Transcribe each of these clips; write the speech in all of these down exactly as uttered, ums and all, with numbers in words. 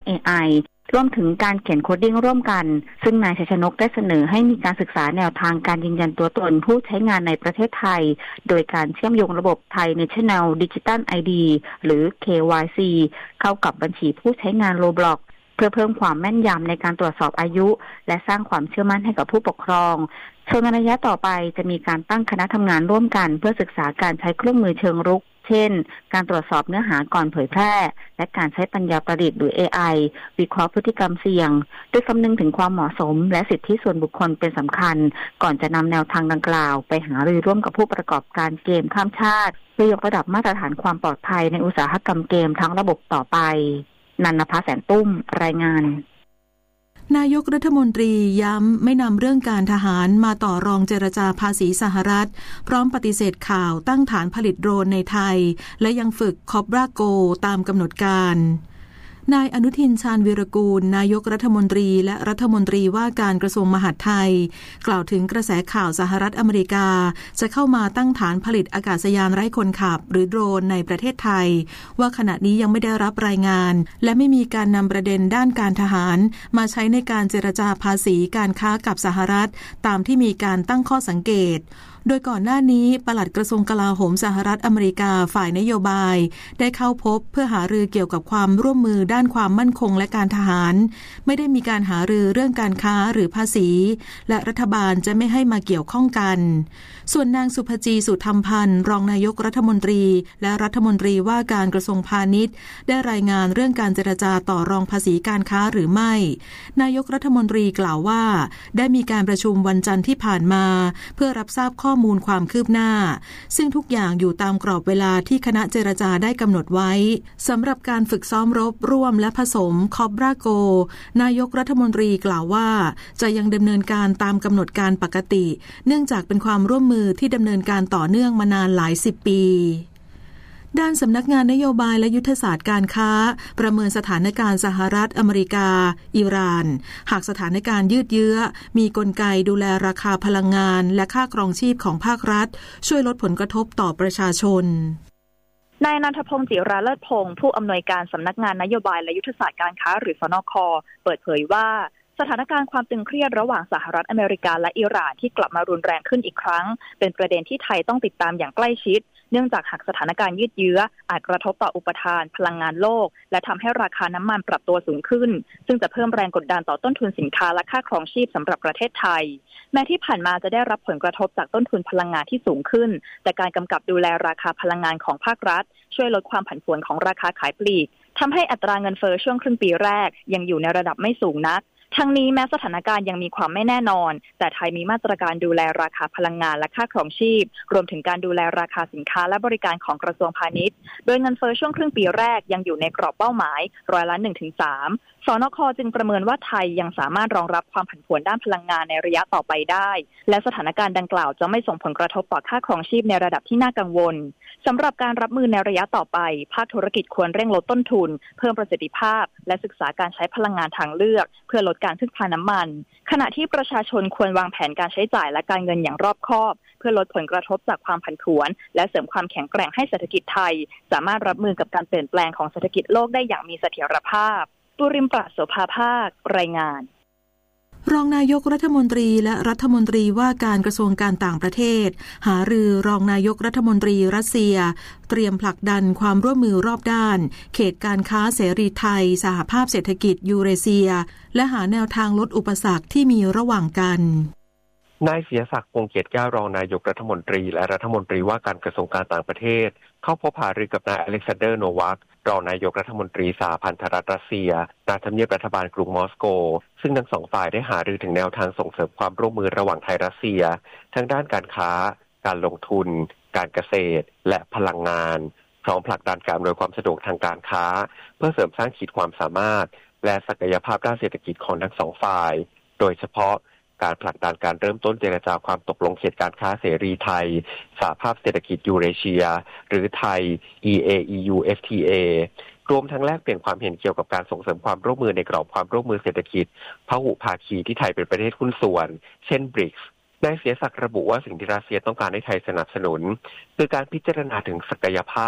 เอ ไอ รวมถึงการเขียนโคดดิ้งร่วมกันซึ่งนายชัยชนกได้เสนอให้มีการศึกษาแนวทางการยืนยันตัวตนผู้ใช้งานในประเทศไทยโดยการเชื่อมโยงระบบไทย National Digital ไอ ดี หรือ เค วาย ซี เข้ากับบัญชีผู้ใช้งาน Roblox เพื่อเพิ่มความแม่นยำในการตรวจสอบอายุและสร้างความเชื่อมั่นให้กับผู้ปกครองส่วนในระยะต่อไปจะมีการตั้งคณะทำงานร่วมกันเพื่อศึกษาการใช้เครื่องมือเชิงรุกเช่นการตรวจสอบเนื้อหาก่อนเผยแพร่และการใช้ปัญญาประดิษฐ์หรือ เอ ไอ วิเคราะห์พฤติกรรมเสี่ยงโดยคำนึงถึงความเหมาะสมและสิทธิส่วนบุคคลเป็นสำคัญก่อนจะนำแนวทางดังกล่าวไปหารือร่วมกับผู้ประกอบการเกมข้ามชาติเพื่อยกระดับมาตรฐานความปลอดภัยในอุตสาหกรรมเกมทั้งระบบต่อไปนันนภาแสนตุ้มรายงานนายกรัฐมนตรีย้ำไม่นำเรื่องการทหารมาต่อรองเจรจาภาษีสหรัฐพร้อมปฏิเสธข่าวตั้งฐานผลิตโดรนในไทยและยังฝึกคอบราโกตามกำหนดการนายอนุทินชาญวีรกูลนายกรัฐมนตรีและรัฐมนตรีว่าการกระทรวงมหาดไทยกล่าวถึงกระแสข่าวสหรัฐอเมริกาจะเข้ามาตั้งฐานผลิตอากาศยานไร้คนขับหรือโดรนในประเทศไทยว่าขณะนี้ยังไม่ได้รับรายงานและไม่มีการนำประเด็นด้านการทหารมาใช้ในการเจรจาภาษีการค้ากับสหรัฐตามที่มีการตั้งข้อสังเกตโดยก่อนหน้านี้ปลัดกระทรวงกลาโหมสหรัฐอเมริกาฝ่ายนโยบายได้เข้าพบเพื่อหารือเกี่ยวกับความร่วมมือด้านความมั่นคงและการทหารไม่ได้มีการหารือเรื่องการค้าหรือภาษีและรัฐบาลจะไม่ให้มาเกี่ยวข้องกันส่วนนางสุภจีสุธรรมพันธ์รองนายกรัฐมนตรีและรัฐมนตรีว่าการกระทรวงพาณิชย์ได้รายงานเรื่องการเจรจาต่อรองภาษีการค้าหรือไม่นายกรัฐมนตรีกล่าวว่าได้มีการประชุมวันจันทร์ที่ผ่านมาเพื่อรับทราบข้อมูลความคืบหน้าซึ่งทุกอย่างอยู่ตามกรอบเวลาที่คณะเจรจาได้กำหนดไว้สำหรับการฝึกซ้อมรบร่วมและผสมคอบราโกนายกรัฐมนตรีกล่าวว่าจะยังดำเนินการตามกำหนดการปกติเนื่องจากเป็นความร่วมมือที่ดำเนินการต่อเนื่องมานานหลายสิบปีด้านสำนักงานนโยบายและยุทธศาสตร์การค้าประเมินสถานการณ์สหรัฐอเมริกาอิหร่านหากสถานการณ์ยืดเยื้อมีกลไกดูแลราคาพลังงานและค่าครองชีพของภาครัฐช่วยลดผลกระทบต่อประชาชนนายณัฐพงศ์จิราเลิศพงศ์ผู้อำนวยการสำนักงานนโยบายและยุทธศาสตร์การค้าหรือสนค.เปิดเผยว่าสถานการณ์ความตึงเครียดระหว่างสหรัฐอเมริกาและอิหร่านที่กลับมารุนแรงขึ้นอีกครั้งเป็นประเด็นที่ไทยต้องติดตามอย่างใกล้ชิดเนื่องจากหากสถานการณ์ยืดเยื้ออาจกระทบต่ออุปทานพลังงานโลกและทำให้ราคาน้ำมันปรับตัวสูงขึ้นซึ่งจะเพิ่มแรงกดดันต่อต้นทุนสินค้าและค่าครองชีพสำหรับประเทศไทยแม้ที่ผ่านมาจะได้รับผลกระทบจากต้นทุนพลังงานที่สูงขึ้นแต่การกำกับดูแลราคาพลังงานของภาครัฐช่วยลดความผันผวนของราคาขายปลีกทำให้อัตราเงินเฟ้อช่วงครึ่งปีแรกยังอยู่ในระดับไม่สูงนักทั้งนี้แม้สถานการณ์ยังมีความไม่แน่นอนแต่ไทยมีมาตรการดูแลราคาพลังงานและค่าครองชีพรวมถึงการดูแลราคาสินค้าและบริการของกระทรวงพาณิชย์โดยเงินเฟ้อช่วงครึ่งปีแรกยังอยู่ในกรอบเป้าหมายร้อยละ หนึ่งถึงสาม สนค.จึงประเมินว่าไทยยังสามารถรองรับความผันผวนด้านพลังงานในระยะต่อไปได้และสถานการณ์ดังกล่าวจะไม่ส่งผลกระทบต่อค่าครองชีพในระดับที่น่ากังวลสำหรับการรับมือในระยะต่อไปภาคธุรกิจควรเร่งลดต้นทุนเพิ่มประสิทธิภาพและศึกษาการใช้พลังงานทางเลือกเพื่อลดการพึ่งพาน้ำมันขณะที่ประชาชนควรวางแผนการใช้จ่ายและการเงินอย่างรอบคอบเพื่อลดผลกระทบจากความผันผวนและเสริมความแข็งแกร่งให้เศรษฐกิจไทยสามารถรับมือกับการเปลี่ยนแปลงของเศรษฐกิจโลกได้อย่างมีเสถียรภาพปุริมปราศโสภาภาครายงานรองนายกรัฐมนตรีและรัฐมนตรีว่าการกระทรวงการต่างประเทศหารือรองนายกรัฐมนตรีรัสเซียเตรียมผลักดันความร่วมมือรอบด้านเขตการค้าเสรีไทยสหภาพเศรษฐกิจยูเรเซียและหาแนวทางลดอุปสรรคที่มีระหว่างกันนายเสียศักดิ์ วงศ์เกียรติแก้วรองนายกรัฐมนตรีและรัฐมนตรีว่าการกระทรวงการต่างประเทศเข้าพบหารือกับนายอเล็กซานเดอร์โนวัครองนายกรัฐมนตรีสหพันธรัฐรัสเซียณทำเนียบรัฐบาลกรุงมอสโกซึ่งทั้งสองฝ่ายได้หารือถึงแนวทางส่งเสริมความร่วมมือระหว่างไทยรัสเซียทั้งด้านการค้าการลงทุนการเกษตรและพลังงานพร้อมผลักดันการอำนวยความสะดวกทางการค้าเพื่อเสริมสร้างขีดความสามารถและศักยภาพด้านเศรษฐกิจของทั้งสองฝ่ายโดยเฉพาะการผลักดันการเริ่มต้นเจรจาความตกลงเขตการค้าเสรีไทยสหภาพเศรษฐกิจยูเรเชียหรือไทย อี เอ อี ยู เอฟ ที เอ รวมทั้งแลกเปลี่ยนความเห็นเกี่ยวกับการส่งเสริมความร่วมมือในกรอบความร่วมมือเศรษฐกิจพหุภาคีที่ไทยเป็นประเทศหุ้นส่วนเช่น บริกส์ นายเสียศักดิ์ระบุว่าสิ่งที่รัสเซียต้องการให้ไทยสนับสนุนคือการพิจารณาถึงศักยภาพ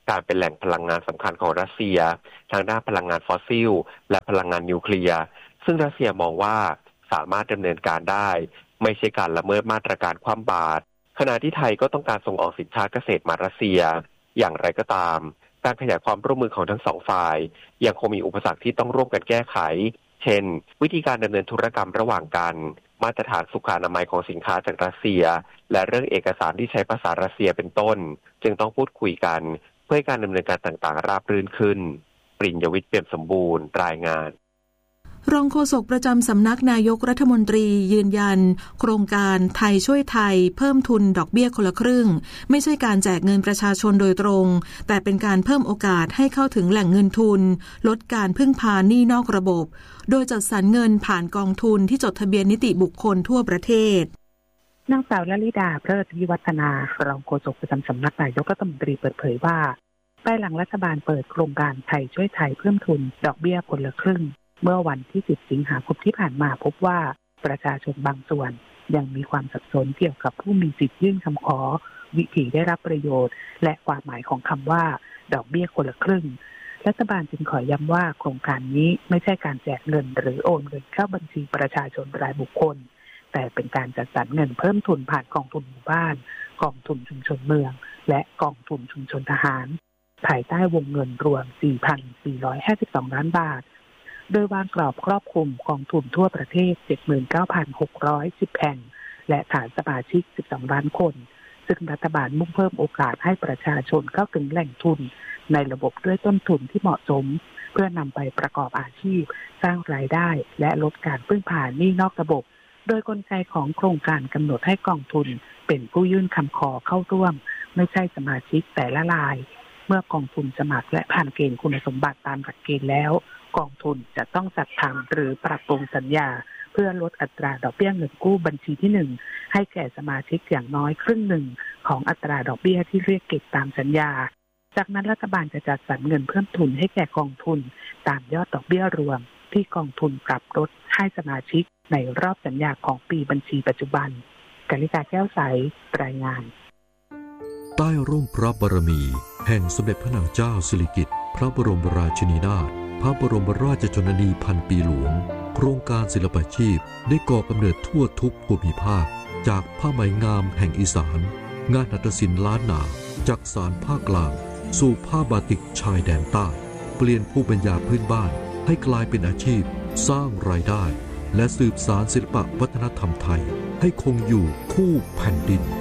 การเป็นแหล่งพลังงานสำคัญของรัสเซียทางด้านพลังงานฟอสซิลและพลังงานนิวเคลียร์ซึ่งรัสเซียมองว่าสามารถดำเนินการได้ไม่ใช่การละเมิดมาตรการคว่ำบาตรขณะที่ไทยก็ต้องการส่งออกสินค้าเกษตรมารัสเซียอย่างไรก็ตามการขยายความร่วมมือของทั้งสองฝ่ายยังคงมีอุปสรรคที่ต้องร่วมกันแก้ไขเช่นวิธีการดำเนินธุรกรรมระหว่างกันมาตรฐานสุขอนามัยของสินค้าจากรัสเซียและเรื่องเอกสารที่ใช้ภาษารัสเซียเป็นต้นจึงต้องพูดคุยกันเพื่อให้การดำเนินการต่างๆราบรื่นขึ้นปริญญวิทย์เปี่ยมสมบูรณ์รายงานรองโฆษกประจำสำนักนายกรัฐมนตรียืนยันโครงการไทยช่วยไทยเพิ่มทุนดอกเบี้ยคนละครึ่งไม่ใช่การแจกเงินประชาชนโดยตรงแต่เป็นการเพิ่มโอกาสให้เข้าถึงแหล่งเงินทุนลดการพึ่งพาหนี้นอกระบบโดยจัดสรรเงินผ่านกองทุนที่จดทะเบียนนิติบุคคลทั่วประเทศนางสาวลลิดาเพลิดวิวัฒนารองโฆษกประจำสำนักนายกรัฐมนตรีเปิดเผยว่าภายหลังรัฐบาลเปิดโครงการไทยช่วยไทยเพิ่มทุนดอกเบี้ยคนละครึ่งเมื่อวันที่สิบสิงหาคมที่ผ่านมาพบว่าประชาชนบางส่วนยังมีความสับสนเกี่ยวกับผู้มีสิทธิ์ยื่นคำขอวิธีได้รับประโยชน์และความหมายของคำว่าดอกเบี้ยคนละครึ่งรัฐบาลจึงขอย้ำว่าโครงการนี้ไม่ใช่การแจกเงินหรือโอนเงินเข้าบัญชีประชาชนรายบุคคลแต่เป็นการจัดสรรเงินเพิ่มทุนผ่านกองทุนหมู่บ้านกองทุนชุมชนเมืองและกองทุนชุมชนทหารภายใต้วงเงินรวม สี่พันสี่ร้อยห้าสิบสอง ล้านบาทโดยวางกรอบครอบคลุมกองทุนทั่วประเทศ เจ็ดหมื่นเก้าพันหกร้อยสิบ แห่งและฐานสมาชิก สิบสอง ล้านคนซึ่งรัฐบาลมุ่งเพิ่มโอกาสให้ประชาชนเข้าถึงแหล่งทุนในระบบด้วยต้นทุนที่เหมาะสมเพื่อนำไปประกอบอาชีพสร้างรายได้และลดการพึ่งพาหนี้นอกระบบโดยกลไกของโครงการกำหนดให้กองทุนเป็นผู้ยื่นคำขอเข้าร่วมไม่ใช่สมาชิกแต่ละรายเมื่อกองทุนสมัครและผ่านเกณฑ์คุณสมบัติตามหลักเกณฑ์แล้วกองทุนจะต้องจัดทำหรือปรับปรุงสัญญาเพื่อลดอัตราดอกเบี้ยเงินกู้บัญชีที่หนึ่งให้แก่สมาชิกอย่างน้อยครึ่งหนึ่งของอัตราดอกเบี้ยที่เรียกเก็บตามสัญญาจากนั้นรัฐบาลจะจัดสรรเงินเพิ่มทุนให้แก่กองทุนตามยอดดอกเบี้ยรวมที่กองทุนปรับลดให้สมาชิกในรอบสัญญาของปีบัญชีปัจจุบันกนิกาแก้วใสรายงานใต้ร่มพระบารมีแห่งสมเด็จพระนางเจ้าสิริกิติ์พระบรมราชินีนาถพระบรมราชชนนีพันปีหลวงโครงการศิลปาชีพได้ก่อกำเนิดทั่วทุกภูมิภาคจากผ้าไหมงามแห่งอีสานงานหัตถศิลป์ล้านนาจากสารภาคกลางสู่ผ้าบาติกชายแดนใต้เปลี่ยนภูมิปัญญาพื้นบ้านให้กลายเป็นอาชีพสร้างรายได้และสืบสานศิลปวัฒนธรรมไทยให้คงอยู่คู่แผ่นดิน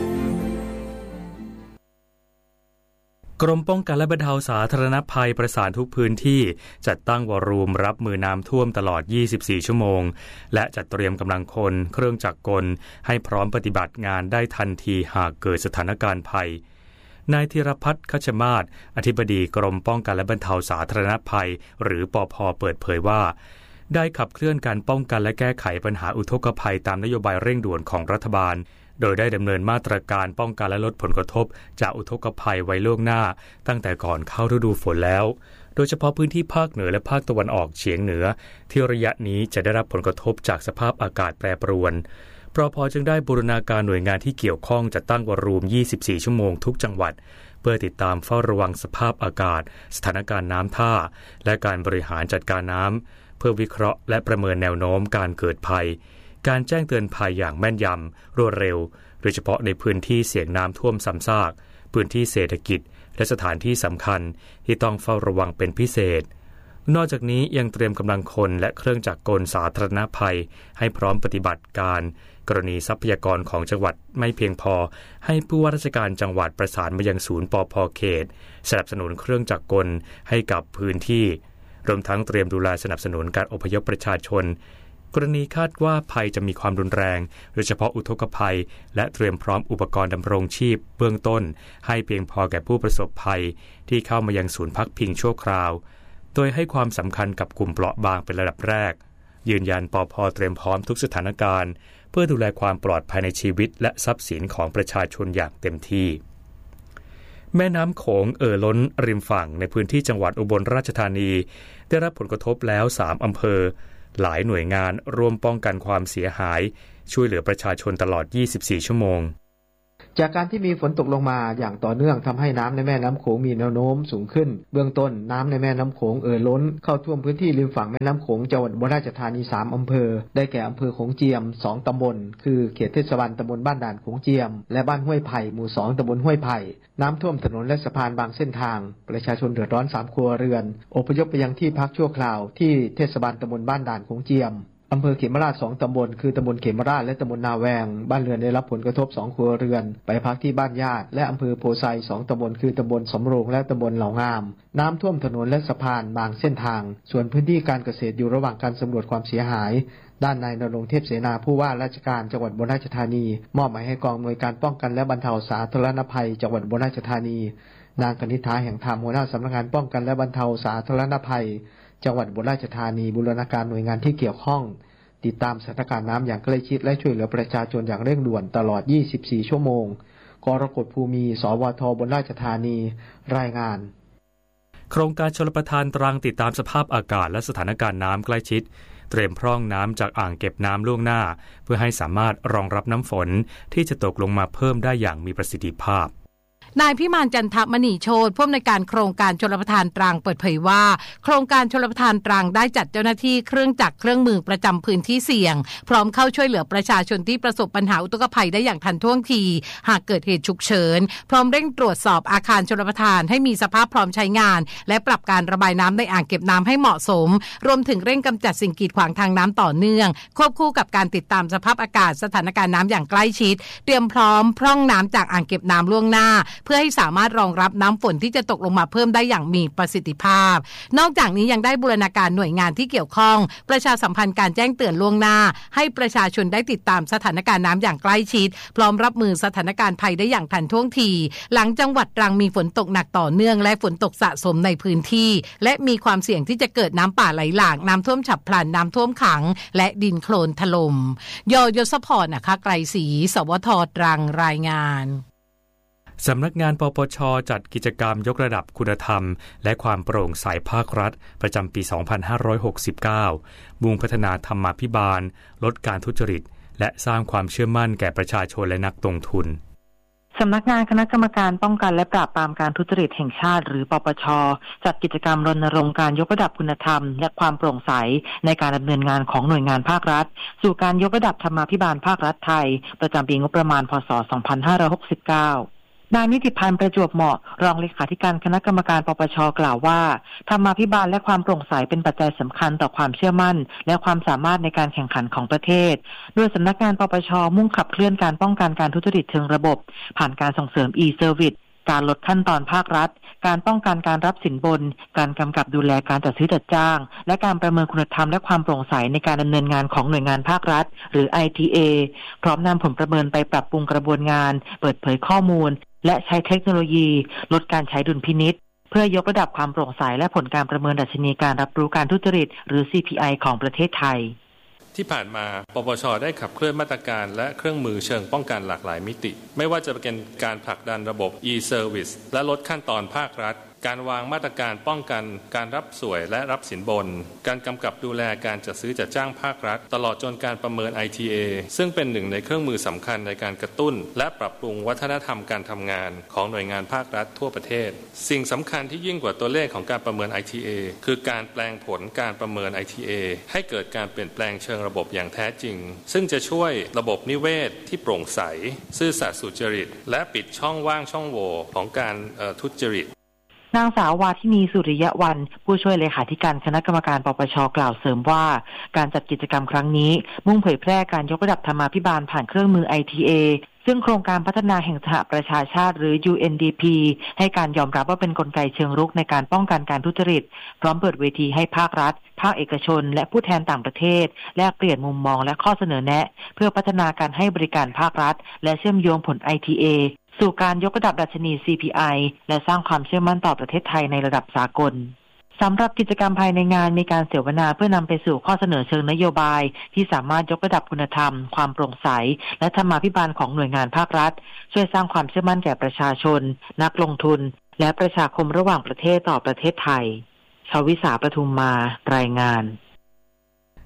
กรมป้องกันและบรรเทาสาธารณภัยประสานทุกพื้นที่จัดตั้งวอลลุ่มรับมือน้ำท่วมตลอดยี่สิบสี่ชั่วโมงและจัดเตรียมกำลังคนเครื่องจักรกลให้พร้อมปฏิบัติงานได้ทันทีหากเกิดสถานการณ์ภัยนายธีรพัฒน์คัชมาศอธิบดีกรมป้องกันและบรรเทาสาธารณภัยหรือปภ.เปิดเผยว่าได้ขับเคลื่อนการป้องกันและแก้ไขปัญหาอุทกภัยตามนโยบายเร่งด่วนของรัฐบาลโดยได้ดำเนินมาตรการป้องกันและลดผลกระทบจากอุทกภัยไว้ล่วงหน้าตั้งแต่ก่อนเข้าฤดูฝนแล้วโดยเฉพาะพื้นที่ภาคเหนือและภาคตะวันออกเฉียงเหนือที่ระยะนี้จะได้รับผลกระทบจากสภาพอากาศแปรปรวนปภ.จึงได้บูรณาการหน่วยงานที่เกี่ยวข้องจัดตั้งวอลลุ่มยี่สิบสี่ชั่วโมงทุกจังหวัดเพื่อติดตามเฝ้าระวังสภาพอากาศสถานการณ์น้ำท่าและการบริหารจัดการน้ำเพื่อวิเคราะห์และประเมินแนวโน้มการเกิดภัยการแจ้งเตือนภัยอย่างแม่นยำรวดเร็วโดยเฉพาะในพื้นที่เสี่ยงน้ำท่วมซ้ำซากพื้นที่เศรษฐกิจและสถานที่สำคัญที่ต้องเฝ้าระวังเป็นพิเศษนอกจากนี้ยังเตรียมกำลังคนและเครื่องจักรกลสาธารณภัยให้พร้อมปฏิบัติการกรณีทรัพยากรของจังหวัดไม่เพียงพอให้ผู้ว่าราชการจังหวัดประสานมายังศูนย์ปภ.เขตสนับสนุนเครื่องจักรกลให้กับพื้นที่รวมทั้งเตรียมดูแลสนับสนุนการอพยพประชาชนกรณีคาดว่าภัยจะมีความรุนแรงโดยเฉพาะอุทกภัยและเตรียมพร้อมอุปกรณ์ดำรงชีพเบื้องต้นให้เพียงพอแก่ผู้ประสบภัยที่เข้ามายังศูนย์พักพิงชั่วคราวโดยให้ความสำคัญกับกลุ่มเปราะบางเป็นระดับแรกยืนยันปภ.เตรียมพร้อมทุกสถานการณ์เพื่อดูแลความปลอดภัยในชีวิตและทรัพย์สินของประชาชนอย่างเต็มที่แม่น้ำโขงเอ่อล้นริมฝั่งในพื้นที่จังหวัดอุบลราชธานีได้รับผลกระทบแล้วสามอำเภอหลายหน่วยงานร่วมป้องกันความเสียหายช่วยเหลือประชาชนตลอดยี่สิบสี่ชั่วโมงจากการที่มีฝนตกลงมาอย่างต่อเนื่องทำให้น้ำในแม่น้ำโขงมีแนวโน้มสูงขึ้นเบื้องต้นน้ำในแม่น้ำโขงเอ่อล้นเข้าท่วมพื้นที่ริมฝั่งแม่น้ำโขงจังหวัดอุบลราชธานีสามอำเภอได้แก่อำเภอโขงเจียมสองตำบลคือเขตเทศบาลตำบลบ้านด่านโขงเจียมและบ้านห้วยไผ่หมู่สองตำบลห้วยไผ่น้ำท่วมถนนและสะพานบางเส้นทางประชาชนเดือดร้อนสามครัวเรือนอพยพไปยังที่พักชั่วคราวที่เทศบาลตำบลบ้านด่านโขงเจียมอำเภอเขมราชสองตำบลคือตำบลเขมราชและตำบลนาแวงบ้านเรือนได้รับผลกระทบสองครัวเรือนไปพักที่บ้านญาติและอำเภอโพไซสองตำบลคือตำบลสำโรงและตำบลเหล่างามน้ำท่วมถนนและสะพานบางเส้นทางส่วนพื้นที่การเกษตรอยู่ระหว่างการสำรวจความเสียหายด้านนายณรงค์เทพเสนาผู้ว่าราชการจังหวัดอุบลราชธานีมอบหมายให้กองอำนวยการป้องกันและบรรเทาสาธารณภัยจังหวัดอุบลราชธานีนางกนิษฐาแห่งธรรมหัวหน้าสำนักงานป้องกันและบรรเทาสาธารณภัยจังหวัดอุบลราชธานีบูรณาการหน่วยงานที่เกี่ยวข้องติดตามสถานการณ์น้ำอย่างใกล้ชิดและช่วยเหลือประชาชนอย่างเร่งด่วนตลอดยี่สิบสี่ชั่วโมงกรกฎภูมิสวทอุบลราชธานีรายงานโครงการชลประทานตรังติดตามสภาพอากาศและสถานการณ์น้ำใกล้ชิดเตรียมพร่องน้ำจากอ่างเก็บน้ำล่วงหน้าเพื่อให้สามารถรองรับน้ำฝนที่จะตกลงมาเพิ่มได้อย่างมีประสิทธิภาพนายพิมานจันทมณีโชติผู้อำนวยการโครงการชลประทานตรังเปิดเผยว่าโครงการชลประทานตรังได้จัดเจ้าหน้าที่เครื่องจักรเครื่องมือประจำพื้นที่เสี่ยงพร้อมเข้าช่วยเหลือประชาชนที่ประสบปัญหาอุทกภัยได้อย่างทันท่วงทีหากเกิดเหตุฉุกเฉินพร้อมเร่งตรวจสอบอาคารชลประทานให้มีสภาพพร้อมใช้งานและปรับการระบายน้ำในอ่างเก็บน้ำให้เหมาะสมรวมถึงเร่งกำจัดสิ่งกีดขวางทางน้ำต่อเนื่องควบคู่กับการติดตามสภาพอากาศสถานการณ์น้ำอย่างใกล้ชิดเตรียมพร้อมพร่องน้ำจากอ่างเก็บน้ำล่วงหน้าเพื่อให้สามารถรองรับน้ำฝนที่จะตกลงมาเพิ่มได้อย่างมีประสิทธิภาพนอกจากนี้ยังได้บูรณาการหน่วยงานที่เกี่ยวข้องประชาสัมพันธ์การแจ้งเตือนล่วงหน้าให้ประชาชนได้ติดตามสถานการณ์น้ำอย่างใกล้ชิดพร้อมรับมือสถานการณ์ภัยได้อย่างทันท่วงทีหลังจังหวัดตรังมีฝนตกหนักต่อเนื่องและฝนตกสะสมในพื้นที่และมีความเสี่ยงที่จะเกิดน้ำป่าไหลหลากน้ำท่วมฉับพลันน้ำท่วมขังและดินโคลนถล่มยยศพรนะคะไกรศรีสวทตรังรายงานสำนักงานปปช.จัดกิจกรรมยกระดับคุณธรรมและความโปร่งใสภาครัฐประจำปี สองพันห้าร้อยหกสิบเก้า มุ่งพัฒนาธรรมาภิบาลลดการทุจริตและสร้างความเชื่อมั่นแก่ประชาชนและนักลงทุนสำนักงานคณะกรรมการป้องกันและปราบปรามการทุจริตแห่งชาติหรือปปช.จัดกิจกรรมรณรงค์การยกระดับคุณธรรมและความโปร่งใสในการดำเนินงานของหน่วยงานภาครัฐสู่การยกระดับธรรมาภิบาลภาครัฐไทยประจำปีงบประมาณพ.ศ. สองพันห้าร้อยหกสิบเก้านายนิติพันธ์ประจวบเหมาะรองเลขาธิการคณะกรรมการปปช.กล่าวว่าธรรมาภิบาลและความโปร่งใสเป็นปัจจัยสำคัญต่อความเชื่อมั่นและความสามารถในการแข่งขันของประเทศโดยสำนักงานปปช.มุ่งขับเคลื่อนการป้องกันการทุจริตเชิงระบบผ่านการส่งเสริม e-service การลดขั้นตอนภาครัฐการป้องกันการรับสินบนการกำกับดูแลการจัดซื้อจัดจ้างและการประเมินคุณธรรมและความโปร่งใสในการดำเนินงานของหน่วยงานภาครัฐหรือ ไอ ที เอ พร้อมนำผลประเมินไปปรับปรุงกระบวนงานเปิดเผยข้อมูลและใช้เทคโนโลยีลดการใช้ดุลพินิจเพื่อยกระดับความโปร่งใสและผลการประเมินดัชนีการรับรู้การทุจริตหรือ ซี พี ไอ ของประเทศไทยที่ผ่านมาปปช.ได้ขับเคลื่อนมาตรการและเครื่องมือเชิงป้องกันหลากหลายมิติไม่ว่าจะเป็นการผลักดันระบบ e-service และลดขั้นตอนภาครัฐการวางมาตรการป้องกันการรับสวยและรับสินบนการกำกับดูแลการจัดซื้อจัดจ้างภาครัฐตลอดจนการประเมิน ไอ ที เอ ซึ่งเป็นหนึ่งในเครื่องมือสำคัญในการกระตุ้นและปรับปรุงวัฒนธรรมการทำงานของหน่วยงานภาครัฐทั่วประเทศสิ่งสำคัญที่ยิ่งกว่าตัวเลขของการประเมิน ไอ ที เอ คือการแปลงผลการประเมิน ไอ ที เอ ให้เกิดการเปลี่ยนแปลงเชิงระบบอย่างแท้จริงซึ่งจะช่วยระบบนิเวศที่โปร่งใสซื่อสัตย์สุจริตและปิดช่องว่างช่องโหว่ของการทุจริตนางสาววาทินีสุริยะวรรณผู้ช่วยเลขาธิการคณะกรรมการปปช.กล่าวเสริมว่าการจัดกิจกรรมครั้งนี้มุ่งเผยแพร่การยกระดับธรรมาภิบาลผ่านเครื่องมือ ไอ ที เอ ซึ่งโครงการพัฒนาแห่งสหประชาชาติหรือ ยู เอ็น ดี พี ให้การยอมรับว่าเป็นกลไกเชิงรุกในการป้องกันการทุจริตพร้อมเปิดเวทีให้ภาครัฐภาคเอกชนและผู้แทนต่างประเทศแลกเปลี่ยนมุมมองและข้อเสนอแนะเพื่อพัฒนาการให้บริการภาครัฐและเชื่อมโยงผล ไอ ที เอสู่การยกระดับดัชนี ซี พี ไอ และสร้างความเชื่อมั่นต่อประเทศไทยในระดับสากลสำหรับกิจกรรมภายในงานมีการเสวนาเพื่อนำไปสู่ข้อเสนอเชิงนโยบายที่สามารถยกระดับคุณธรรมความโปร่งใสและธรรมาภิบาลของหน่วยงานภาครัฐช่วยสร้างความเชื่อมั่นแก่ประชาชนนักลงทุนและประชาคมระหว่างประเทศต่อประเทศไทยชวิสาปทุมมารายงาน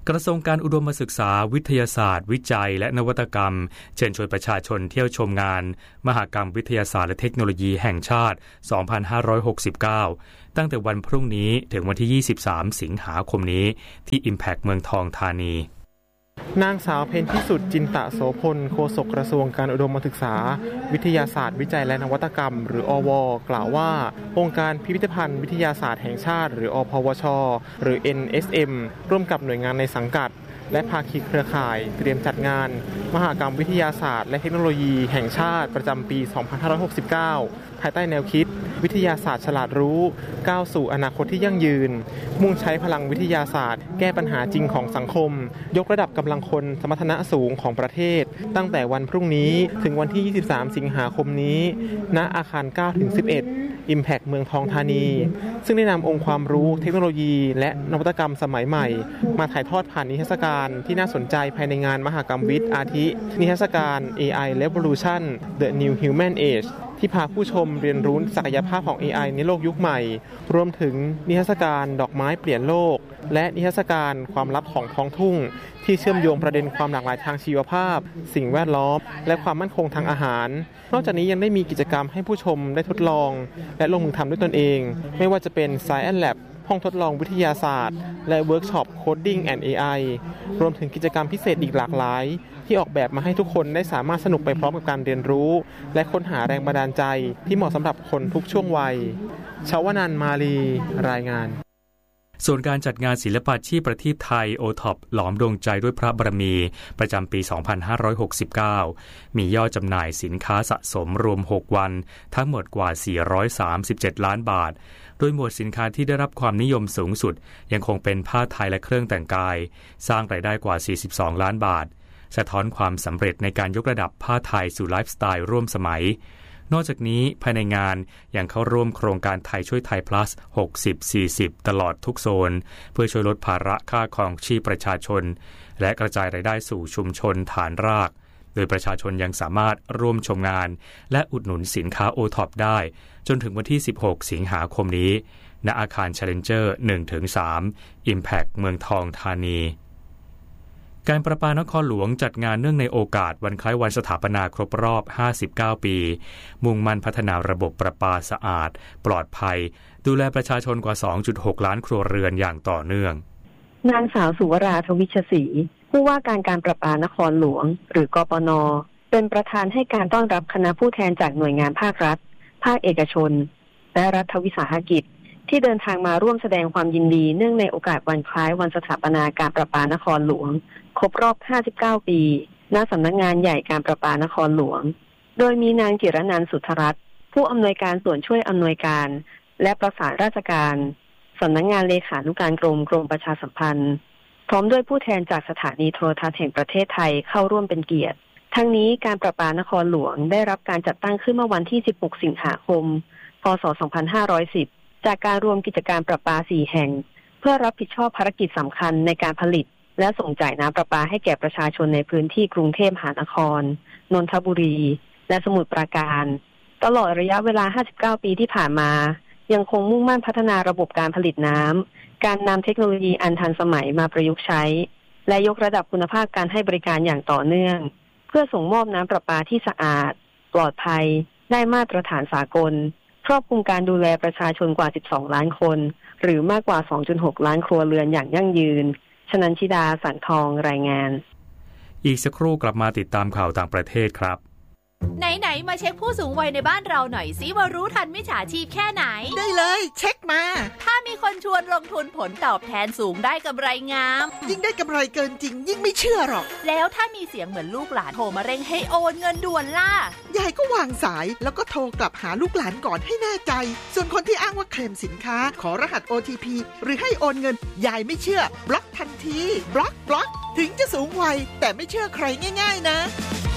กระทรวงการอุดมศึกษาวิทยาศาสตร์วิจัยและนวัตกรรมเชิญชวนประชาชนเที่ยวชมงานมหกรรมวิทยาศาสตร์และเทคโนโลยีแห่งชาติ สองพันห้าร้อยหกสิบเก้า ตั้งแต่วันพรุ่งนี้ถึงวันที่ ยี่สิบสาม สิงหาคมนี้ที่ Impact เมืองทองธานีนางสาวเพ็ญพิสุทธิ์จินตะโสพลโฆษกกระทรวงการอุดมศึกษาวิทยาศาสตร์วิจัยและนวัตกรรมหรืออว.กล่าวว่าองค์การพิพิธภัณฑ์วิทยาศาสตร์แห่งชาติหรืออพวช.หรือ เอ็น เอส เอ็ม ร่วมกับหน่วยงานในสังกัดและภาคีเครือข่ายเตรียมจัดงานมหกรรมวิทยาศาสตร์และเทคโนโลยีแห่งชาติประจำปี สองพันห้าร้อยหกสิบเก้า ภายใต้แนวคิดวิทยาศาสตร์ฉลาดรู้ก้าวสู่อนาคตที่ยั่งยืนมุ่งใช้พลังวิทยาศาสตร์แก้ปัญหาจริงของสังคมยกระดับกำลังคนสมรรถนะสูงของประเทศตั้งแต่วันพรุ่งนี้ถึงวันที่ ยี่สิบสาม สิงหาคมนี้ณอาคาร เก้าถึงสิบเอ็ดImpact เมืองทองธานีซึ่งได้นำองค์ความรู้เทคโนโลยีและนวัตกรรมสมัยใหม่มาถ่ายทอดผ่านนิทรรศการที่น่าสนใจภายในงานมหกรรมวิทย์อาทินิทรรศการ เอ ไอ Revolution The New Human Age ที่พาผู้ชมเรียนรู้ศักยภาพของ เอ ไอ ในโลกยุคใหม่รวมถึงนิทรรศการดอกไม้เปลี่ยนโลกและนิทรรศการความลับของท้องทุ่งที่เชื่อมโยงประเด็นความหลากหลายทางชีวภาพสิ่งแวดล้อมและความมั่นคงทางอาหารนอกจากนี้ยังได้มีกิจกรรมให้ผู้ชมได้ทดลองและลงมือทำด้วยตนเองไม่ว่าจะเป็น Science Lab ห้องทดลองวิทยาศาสตร์และเวิร์กช็อป Coding and เอ ไอ รวมถึงกิจกรรมพิเศษอีกหลากหลายที่ออกแบบมาให้ทุกคนได้สามารถสนุกไปพร้อมกับการเรียนรู้และค้นหาแรงบันดาลใจที่เหมาะสำหรับคนทุกช่วงวัยชวนันท์มาลีรายงานส่วนการจัดงานศิลปาชีพประทีปไทย โอ ท็อป หลอมดวงใจด้วยพระบารมีประจำปี สองพันห้าร้อยหกสิบเก้า มียอดจำหน่ายสินค้าสะสมรวมหกวันทั้งหมดกว่าสี่ร้อยสามสิบเจ็ดล้านบาทโดยหมวดสินค้าที่ได้รับความนิยมสูงสุดยังคงเป็นผ้าไทยและเครื่องแต่งกายสร้างรายได้กว่าสี่สิบสองล้านบาทสะท้อนความสำเร็จในการยกระดับผ้าไทยสู่ไลฟ์สไตล์ร่วมสมัยนอกจากนี้ภายในงานยังเข้าร่วมโครงการไทยช่วยไทย plus หกสิบ สี่สิบ ตลอดทุกโซนเพื่อช่วยลดภาระค่าครองชีพประชาชนและกระจายรายได้สู่ชุมชนฐานรากโดยประชาชนยังสามารถร่วมชมงานและอุดหนุนสินค้า โอ ท็อป ได้จนถึงวันที่สิบหกสิงหาคมนี้ณอาคาร Challenger หนึ่งถึงสาม Impact เมืองทองธานีการประปานครหลวงจัดงานเนื่องในโอกาสวันคล้ายวันสถาปนาครบรอบห้าสิบเก้าปีมุ่งมั่นพัฒนาระบบประปาสะอาดปลอดภัยดูแลประชาชนกว่า สองจุดหก ล้านครัวเรือนอย่างต่อเนื่องนางสาวสุวราทวิชศรีผู้ว่าการการประปานครหลวงหรือกปน.เป็นประธานให้การต้อนรับคณะผู้แทนจากหน่วยงานภาครัฐภาคเอกชนและรัฐวิสาหกิจที่เดินทางมาร่วมแสดงความยินดีเนื่องในโอกาสวันคล้ายวันสถาปนาการประปานครหลวงครบรอบห้าสิบเก้าปีณสำนักงานใหญ่การประปานครหลวงโดยมีนางจิรนันท์สุทธรัตน์ผู้อำนวยการส่วนช่วยอำนวยการและประสานราชการสำนักงานเลขานุการกรมกรมประชาสัมพันธ์พร้อมด้วยผู้แทนจากสถานีโทรทัศน์แห่งประเทศไทยเข้าร่วมเป็นเกียรติทั้งนี้การประปานครหลวงได้รับการจัดตั้งขึ้นเมื่อวันที่สิบหกสิงหาคมพ.ศ. สองพันห้าร้อยสิบจากการรวมกิจการประปาสี่แห่งเพื่อรับผิดชอบภารกิจสำคัญในการผลิตและส่งจ่ายน้ำประปาให้แก่ประชาชนในพื้นที่กรุงเทพมหานครนนทบุรีและสมุทรปราการตลอดระยะเวลาห้าสิบเก้าปีที่ผ่านมายังคงมุ่งมั่นพัฒนาระบบการผลิตน้ำการนำเทคโนโลยีอันทันสมัยมาประยุกต์ใช้และยกระดับคุณภาพการให้บริการอย่างต่อเนื่องเพื่อส่งมอบน้ำประปาที่สะอาดปลอดภัยได้มาตรฐานสากลครอบคลุมการดูแลประชาชนกว่าสิบสองล้านคนหรือมากกว่า สองจุดหก ล้านครัวเรือนอย่างยั่งยืนชนันชิดาสันทองรายงานอีกสักครู่กลับมาติดตามข่าวต่างประเทศครับไหนๆมาเช็คผู้สูงวัยในบ้านเราหน่อยสิว่ารู้ทันมิจฉาชีพแค่ไหนได้เลยเช็คมาถ้ามีคนชวนลงทุนผลตอบแทนสูงได้กำไรงามยิ่งได้กำไรเกินจริงยิ่งไม่เชื่อหรอกแล้วถ้ามีเสียงเหมือนลูกหลานโทรมาเร่งให้โอนเงินด่วนล่ะยายก็วางสายแล้วก็โทรกลับหาลูกหลานก่อนให้แน่ใจส่วนคนที่อ้างว่าเคลมสินค้าขอรหัส โอ ที พี หรือให้โอนเงินยายไม่เชื่อบล็อกทันทีบล็อกบล็อกถึงจะสูงวัยแต่ไม่เชื่อใครง่ายๆนะ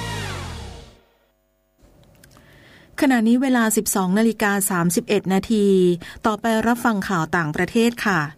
ขณะนี้เวลา สิบสองนาฬิกาสามสิบเอ็ดนาทีต่อไปรับฟังข่าวต่างประเทศค่ะ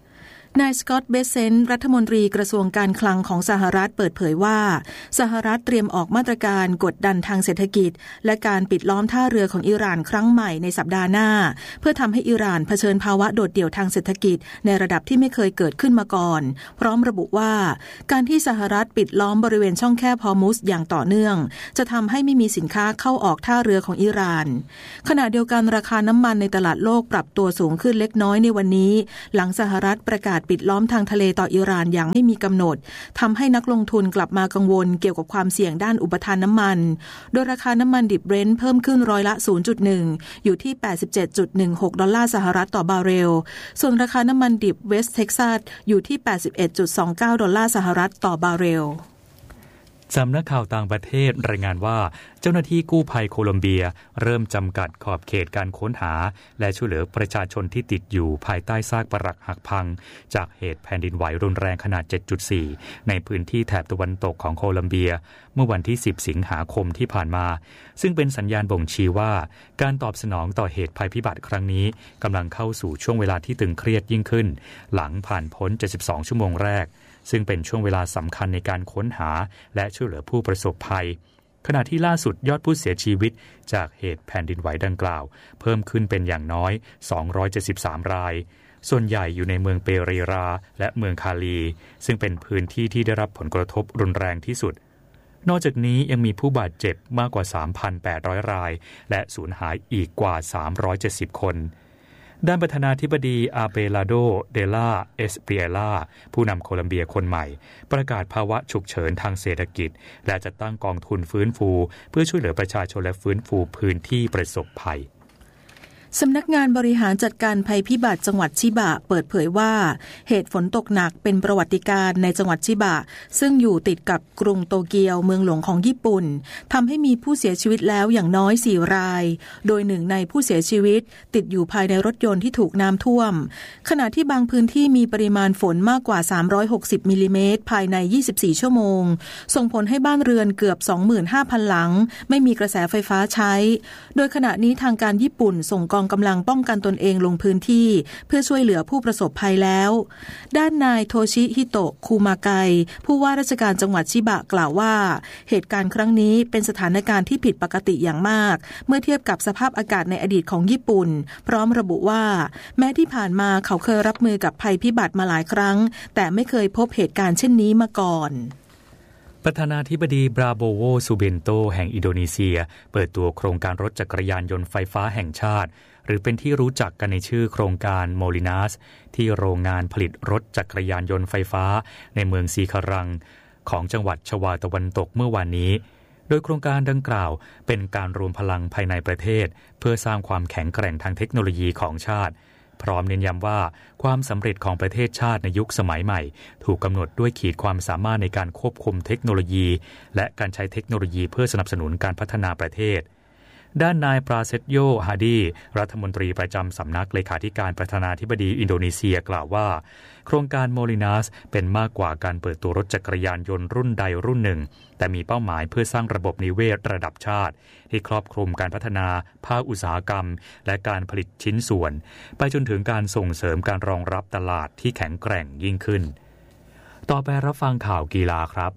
นายสกอตต์เบสเซนต์รัฐมนตรีกระทรวงการคลังของสหรัฐเปิดเผยว่าสหรัฐเตรียมออกมาตรการกดดันทางเศรษฐกิจและการปิดล้อมท่าเรือของอิหร่านครั้งใหม่ในสัปดาห์หน้าเพื่อทำให้อิหร่านเผชิญภาวะโดดเดี่ยวทางเศรษฐกิจในระดับที่ไม่เคยเกิดขึ้นมาก่อนพร้อมระบุว่าการที่สหรัฐปิดล้อมบริเวณช่องแคบฮอร์มุซอย่างต่อเนื่องจะทำให้ไม่มีสินค้าเข้าออกท่าเรือของอิหร่านขณะเดียวกันราคาน้ำมันในตลาดโลกปรับตัวสูงขึ้นเล็กน้อยในวันนี้หลังสหรัฐประกาศปิดล้อมทางทะเลต่ออิหร่านอย่างไม่มีกำหนดทำให้นักลงทุนกลับมากังวลเกี่ยวกับความเสี่ยงด้านอุปทานน้ำมันโดยราคาน้ำมันดิบเบรนท์เพิ่มขึ้นร้อยละ ศูนย์จุดหนึ่ง อยู่ที่ แปดสิบเจ็ดจุดหนึ่งหก ดอลลาร์สหรัฐต่อบาร์เรลส่วนราคาน้ำมันดิบเวสต์เท็กซัสอยู่ที่ แปดสิบเอ็ดจุดสองเก้า ดอลลาร์สหรัฐต่อบาร์เรลสำนักข่าวต่างประเทศรายงานว่าเจ้าหน้าที่กู้ภัยโคลอมเบียเริ่มจำกัดขอบเขตการค้นหาและช่วยเหลือประชาชนที่ติดอยู่ภายใต้ซากปรักหักพังจากเหตุแผ่นดินไหวรุนแรงขนาด เจ็ดจุดสี่ ในพื้นที่แถบตะวันตกของโคลอมเบียเมื่อวันที่สิบสิงหาคมที่ผ่านมาซึ่งเป็นสัญญาณบ่งชี้ว่าการตอบสนองต่อเหตุภัยพิบัติครั้งนี้กำลังเข้าสู่ช่วงเวลาที่ตึงเครียดยิ่งขึ้นหลังผ่านพ้นเจ็ดสิบสองชั่วโมงแรกซึ่งเป็นช่วงเวลาสำคัญในการค้นหาและช่วยเหลือผู้ประสบภัยขณะที่ล่าสุดยอดผู้เสียชีวิตจากเหตุแผ่นดินไหวดังกล่าวเพิ่มขึ้นเป็นอย่างน้อยสองร้อยเจ็ดสิบสามรายส่วนใหญ่อยู่ในเมืองเปเรราและเมืองคาลีซึ่งเป็นพื้นที่ที่ได้รับผลกระทบรุนแรงที่สุดนอกจากนี้ยังมีผู้บาดเจ็บมากกว่า สามพันแปดร้อย รายและสูญหายอีกกว่าสามร้อยเจ็ดสิบคนด้านประธานาธิบดีอาเบลาโดเดลาเอสเปรียลาผู้นำโคลัมเบียคนใหม่ประกาศภาวะฉุกเฉินทางเศรษฐกิจและจะตั้งกองทุนฟื้นฟูเพื่อช่วยเหลือประชาชนและฟื้นฟูพื้นที่ประสบภัยสำนักงานบริหารจัดการภัยพิบัติจังหวัดชิบะเปิดเผยว่าเหตุฝนตกหนักเป็นประวัติการณ์ในจังหวัดชิบะซึ่งอยู่ติดกับกรุงโตเกียวเมืองหลวงของญี่ปุ่นทำให้มีผู้เสียชีวิตแล้วอย่างน้อยสี่รายโดยหนึ่งในผู้เสียชีวิตติดอยู่ภายในรถยนต์ที่ถูกน้ำท่วมขณะที่บางพื้นที่มีปริมาณฝนมากกว่าสามร้อยหกสิบมิลลิเมตรภายในยี่สิบสี่ชั่วโมงส่งผลให้บ้านเรือนเกือบ สองหมื่นห้าพัน หลังไม่มีกระแสไฟฟ้าใช้โดยขณะนี้ทางการญี่ปุ่นส่งกองกำลังป้องกันตนเองลงพื้นที่เพื่อช่วยเหลือผู้ประสบภัยแล้วด้านนายโทชิฮิโตะคูมาไกผู้ว่าราชการจังหวัดชิบะกล่าวว่าเหตุการณ์ครั้งนี้เป็นสถานการณ์ที่ผิดปกติอย่างมากเมื่อเทียบกับสภาพอากาศในอดีตของญี่ปุ่นพร้อมระบุว่าแม้ที่ผ่านมาเขาเคยรับมือกับภัยพิบัติมาหลายครั้งแต่ไม่เคยพบเหตุการณ์เช่นนี้มาก่อนประธานาธิบดีบราโบโวซูเบนโตแห่งอินโดนีเซียเปิดตัวโครงการรถจักรยานยนต์ไฟฟ้าแห่งชาติหรือเป็นที่รู้จักกันในชื่อโครงการโมลินัสที่โรงงานผลิตรถจักรยานยนต์ไฟฟ้าในเมืองซีคารังของจังหวัดชวาตะวันตกเมื่อวานนี้โดยโครงการดังกล่าวเป็นการรวมพลังภายในประเทศเพื่อสร้างความแข็งแกร่งทางเทคโนโลยีของชาติพร้อมเน้นย้ำว่าความสำเร็จของประเทศชาติในยุคสมัยใหม่ถูกกำหนดด้วยขีดความสามารถในการควบคุมเทคโนโลยีและการใช้เทคโนโลยีเพื่อสนับสนุนการพัฒนาประเทศด้านนายปราเซตโยฮาดีรัฐมนตรีประจำสำนักเลขาธิการประธานาธิบดีอินโดนีเซียกล่าวว่าโครงการโมลินัสเป็นมากกว่าการเปิดตัวรถจักรยานยนต์รุ่นใดรุ่นหนึ่งแต่มีเป้าหมายเพื่อสร้างระบบนิเวศระดับชาติที่ครอบคลุมการพัฒนาภาคอุตสาหกรรมและการผลิตชิ้นส่วนไปจนถึงการส่งเสริมการรองรับตลาดที่แข็งแกร่งยิ่งขึ้นต่อไปรับฟังข่าวกีฬาครับ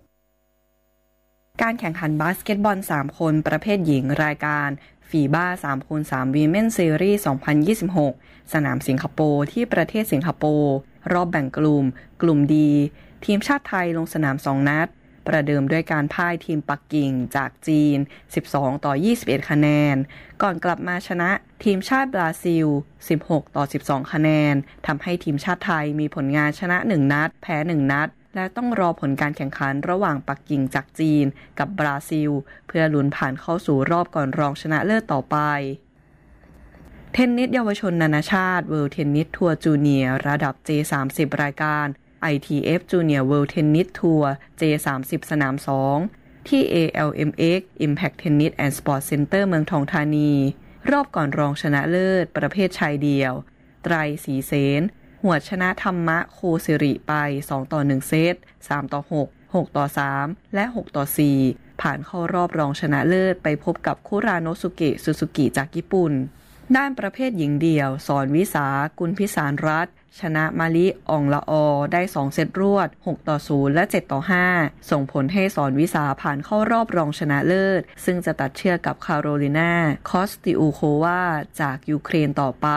การแข่งขันบาสเกตบอลสามคนประเภทหญิงรายการฟีบ้า สามคูณสาม Women Series สองพันยี่สิบหกสนามสิงคโปร์ที่ประเทศสิงคโปร์รอบแบ่งกลุ่มกลุ่มดีทีมชาติไทยลงสนามสองนัดประเดิมด้วยการพ่ายทีมปักกิ่งจากจีนสิบสองต่อยี่สิบเอ็ดคะแนนก่อนกลับมาชนะทีมชาติบราซิลสิบหกต่อสิบสองคะแนนทำให้ทีมชาติไทยมีผลงานชนะหนึ่งนัดแพ้หนึ่งนัดและต้องรอผลการแข่งขันระหว่างปักกิ่งจากจีนกับบราซิลเพื่อลุ้นผ่านเข้าสู่รอบก่อนรองชนะเลิศต่อไปเทนนิสเยาวชนนานาชาติ World Tennis Tour Junior ระดับ เจ สามสิบ รายการ ไอ ที เอฟ Junior World Tennis Tour เจ สามสิบ สนามสองที่ เอ แอล เอ็ม เอ็กซ์ Impact Tennis and Sports Center เมืองทองธานีรอบก่อนรองชนะเลิศประเภทชายเดี่ยวไตรศรีเสนหวดชนะธรรมะโคสิริไปสองต่อหนึ่งเซตสามต่อหก หกต่อสามและหกต่อสี่ผ่านเข้ารอบรองชนะเลิศไปพบกับคุราโนสุเกะซูซูกิจากญี่ปุ่นด้านประเภทหญิงเดี่ยวสอนวิสากุลพิสารรัตน์ชนะมาลิอองละออได้สองเซตรวดหกต่อศูนย์และเจ็ดต่อห้าส่งผลให้สอนวิสาผ่านเข้ารอบรองชนะเลิศซึ่งจะตัดเชือกกับคาโรลินาคอสติอูโควาจากยูเครนต่อไป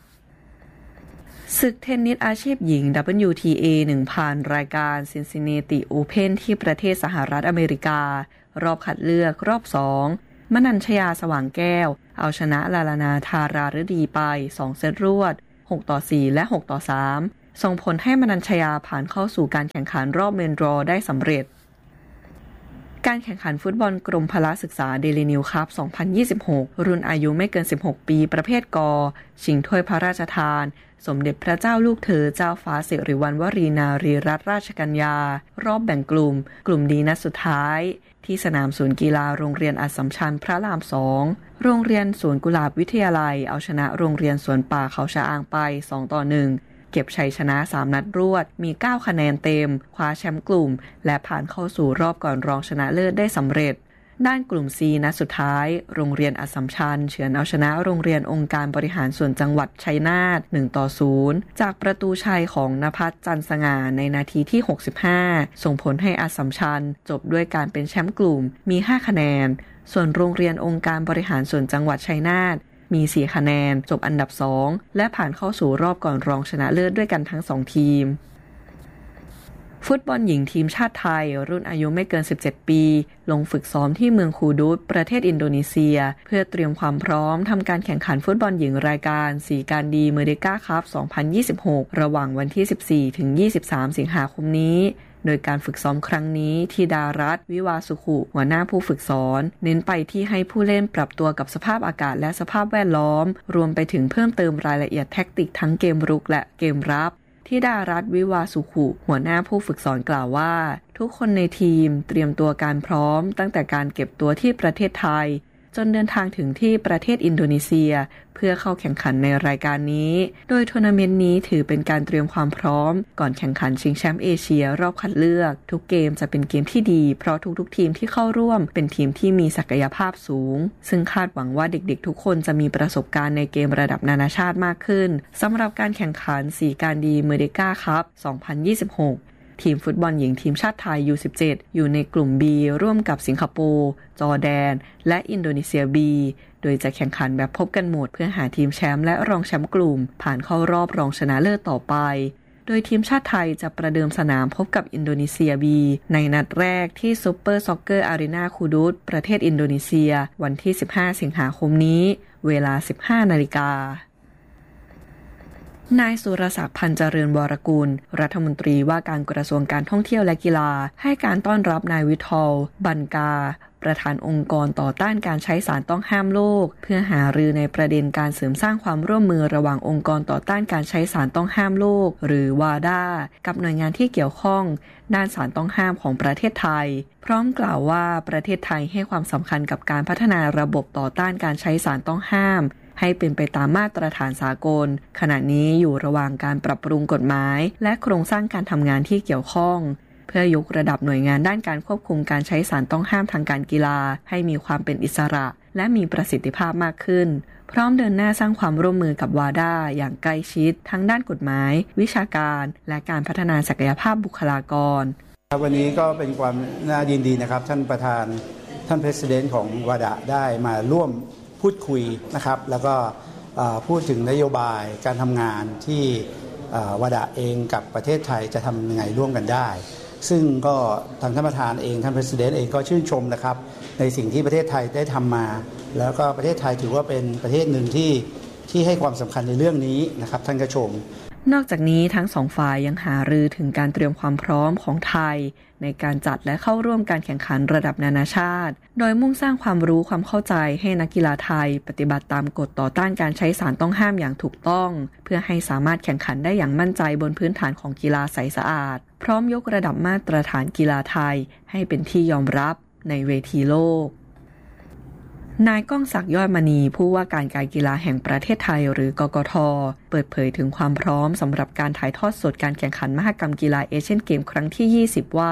ศึกเทนนิสอาชีพหญิง ดับเบิลยู ที เอ หนึ่งพัน รายการ Cincinnati Open ที่ประเทศสหรัฐอเมริการอบคัดเลือกรอบสองมนัญชยาสว่างแก้วเอาชนะลาลานาธาราฤดีไปสองเซตรวดหกต่อสี่และหกต่อสามส่งผลให้มนัญชยาผ่านเข้าสู่การแข่งขันรอบเมนดรอได้สำเร็จการแข่งขันฟุตบอลกรมพละศึกษาเดลินิวคัพสองพันยี่สิบหกรุ่นอายุไม่เกินสิบหกปีประเภทกชิงถ้วยพระราชทานสมเด็จพระเจ้าลูกเธอเจ้าฟ้าสิริวัณวรีนารีรัตนราชกัญญารอบแบ่งกลุ่มกลุ่มดีนัดสุดท้ายที่สนามศูนย์กีฬาโรงเรียนอัสสัมชัญพระรามสองโรงเรียนสวนกุหลาบวิทยาลัยเอาชนะโรงเรียนสวนป่าเขาชะอางไปสองต่อหนึ่งเก็บชัยชนะสามนัดรวดมีเก้าคะแนนเต็มคว้าแชมป์กลุ่มและผ่านเข้าสู่รอบก่อนรองชนะเลิศได้สำเร็จด้านกลุ่ม C นัดสุดท้ายโรงเรียนอัสสัมชัญเฉือนเอาชนะโรงเรียนองค์การบริหารส่วนจังหวัดชัยนาทหนึ่งต่อศูนย์จากประตูชัยของณภัสจันทร์สง่าในนาทีที่หกสิบห้าส่งผลให้อัสสัมชัญจบด้วยการเป็นแชมป์กลุ่มมีห้าคะแนนส่วนโรงเรียนองค์การบริหารส่วนจังหวัดชัยนาทมีสี่คะแนนจบอันดับสองและผ่านเข้าสู่รอบก่อนรองชนะเลิศด้วยกันทั้งสองทีมฟุตบอลหญิงทีมชาติไทยรุ่นอายุไม่เกินสิบเจ็ดปีลงฝึกซ้อมที่เมืองคูดูตประเทศอินโดนีเซียเพื่อเตรียมความพร้อมทำการแข่งขันฟุตบอลหญิงรายการสีการดีเมเดก้าคัพสองพันยี่สิบหกระหว่างวันที่สิบสี่ถึงยี่สิบสามสิงหาคมนี้โดยการฝึกซ้อมครั้งนี้ธิดารัตน์วิวาสุขุหัวหน้าผู้ฝึกสอนเน้นไปที่ให้ผู้เล่นปรับตัวกับสภาพอากาศและสภาพแวดล้อมรวมไปถึงเพิ่มเติมรายละเอียดแท็กติกทั้งเกมรุกและเกมรับธิดารัตน์วิวาสุขุหัวหน้าผู้ฝึกสอนกล่าวว่าทุกคนในทีมเตรียมตัวการพร้อมตั้งแต่การเก็บตัวที่ประเทศไทยจนเดินทางถึงที่ประเทศอินโดนีเซียเพื่อเข้าแข่งขันในรายการนี้โดยทัวร์นาเมนต์นี้ถือเป็นการเตรียมความพร้อมก่อนแข่งขันชิงแชมป์เอเชียรอบคัดเลือกทุกเกมจะเป็นเกมที่ดีเพราะทุกๆทีมที่เข้าร่วมเป็นทีมที่มีศักยภาพสูงซึ่งคาดหวังว่าเด็กๆทุกคนจะมีประสบการณ์ในเกมระดับนานาชาติมากขึ้นสำหรับการแข่งขันสีการดีเมเดก้าคัพสองพันยี่สิบหกทีมฟุตบอลหญิงทีมชาติไทย ยู สิบเจ็ด อยู่ในกลุ่ม B ร่วมกับสิงคโปร์จอร์แดนและอินโดนีเซีย B โดยจะแข่งขันแบบพบกันหมดเพื่อหาทีมแชมป์และรองแชมป์กลุ่มผ่านเข้ารอบรองชนะเลิศต่อไปโดยทีมชาติไทยจะประเดิมสนามพบกับอินโดนีเซีย B ในนัดแรกที่ซุปเปอร์ซ็อกเกอร์อารีนาคูดูตประเทศอินโดนีเซียวันที่สิบห้าสิงหาคมนี้เวลา สิบห้านาฬิกานายสุรศักดิ์พันเจริญวรกุลรัฐมนตรีว่าการกระทรวงการท่องเที่ยวและกีฬาให้การต้อนรับนายวิทอลบันกาประธานองค์กรต่อต้านการใช้สารต้องห้ามโลกเพื่อหารือในประเด็นการเสริมสร้างความร่วมมือระหว่างองค์กรต่อต้านการใช้สารต้องห้ามโลกหรือวาดากับหน่วยงานที่เกี่ยวข้องด้านสารต้องห้ามของประเทศไทยพร้อมกล่าวว่าประเทศไทยให้ความสำคัญกับการพัฒนาระบบต่อต้านการใช้สารต้องห้ามให้เป็นไปตามมาตรฐานสากลขณะนี้อยู่ระหว่างการปรับปรุงกฎหมายและโครงสร้างการทำงานที่เกี่ยวข้องเพื่อยกระดับหน่วยงานด้านการควบคุมการใช้สารต้องห้ามทางการกีฬาให้มีความเป็นอิสระและมีประสิทธิภาพมากขึ้นพร้อมเดินหน้าสร้างความร่วมมือกับวาดาอย่างใกล้ชิดทั้งด้านกฎหมายวิชาการและการพัฒนาศักยภาพบุคลากรวันนี้ก็เป็นความน่ายินดีนะครับท่านประธานท่านประธานของวาดาได้มาร่วมพูดคุยนะครับแล้วก็พูดถึงนโยบายการทำงานที่วาดาเองกับประเทศไทยจะทำยังไงร่วมกันได้ซึ่งก็ทางท่านประธานเองท่านประธานเองก็ชื่นชมนะครับในสิ่งที่ประเทศไทยได้ทำมาแล้วก็ประเทศไทยถือว่าเป็นประเทศหนึ่งที่ที่ให้ความสำคัญในเรื่องนี้นะครับท่านก็ชมนอกจากนี้ทั้งสองฝ่ายยังหารือถึงการเตรียมความพร้อมของไทยในการจัดและเข้าร่วมการแข่งขันระดับนานาชาติโดยมุ่งสร้างความรู้ความเข้าใจให้นักกีฬาไทยปฏิบัติตามกฎต่อต้านการใช้สารต้องห้ามอย่างถูกต้องเพื่อให้สามารถแข่งขันได้อย่างมั่นใจบนพื้นฐานของกีฬาใสสะอาดพร้อมยกระดับมาตรฐานกีฬาไทยให้เป็นที่ยอมรับในเวทีโลกนายก้องศักดิ์ยอดมณีผู้ว่าการการกีฬาแห่งประเทศไทยหรือกกท.เปิดเผยถึงความพร้อมสำหรับการถ่ายทอดสดการแข่งขันมหกรรมกีฬาเอเชียนเกมครั้งที่ยี่สิบว่า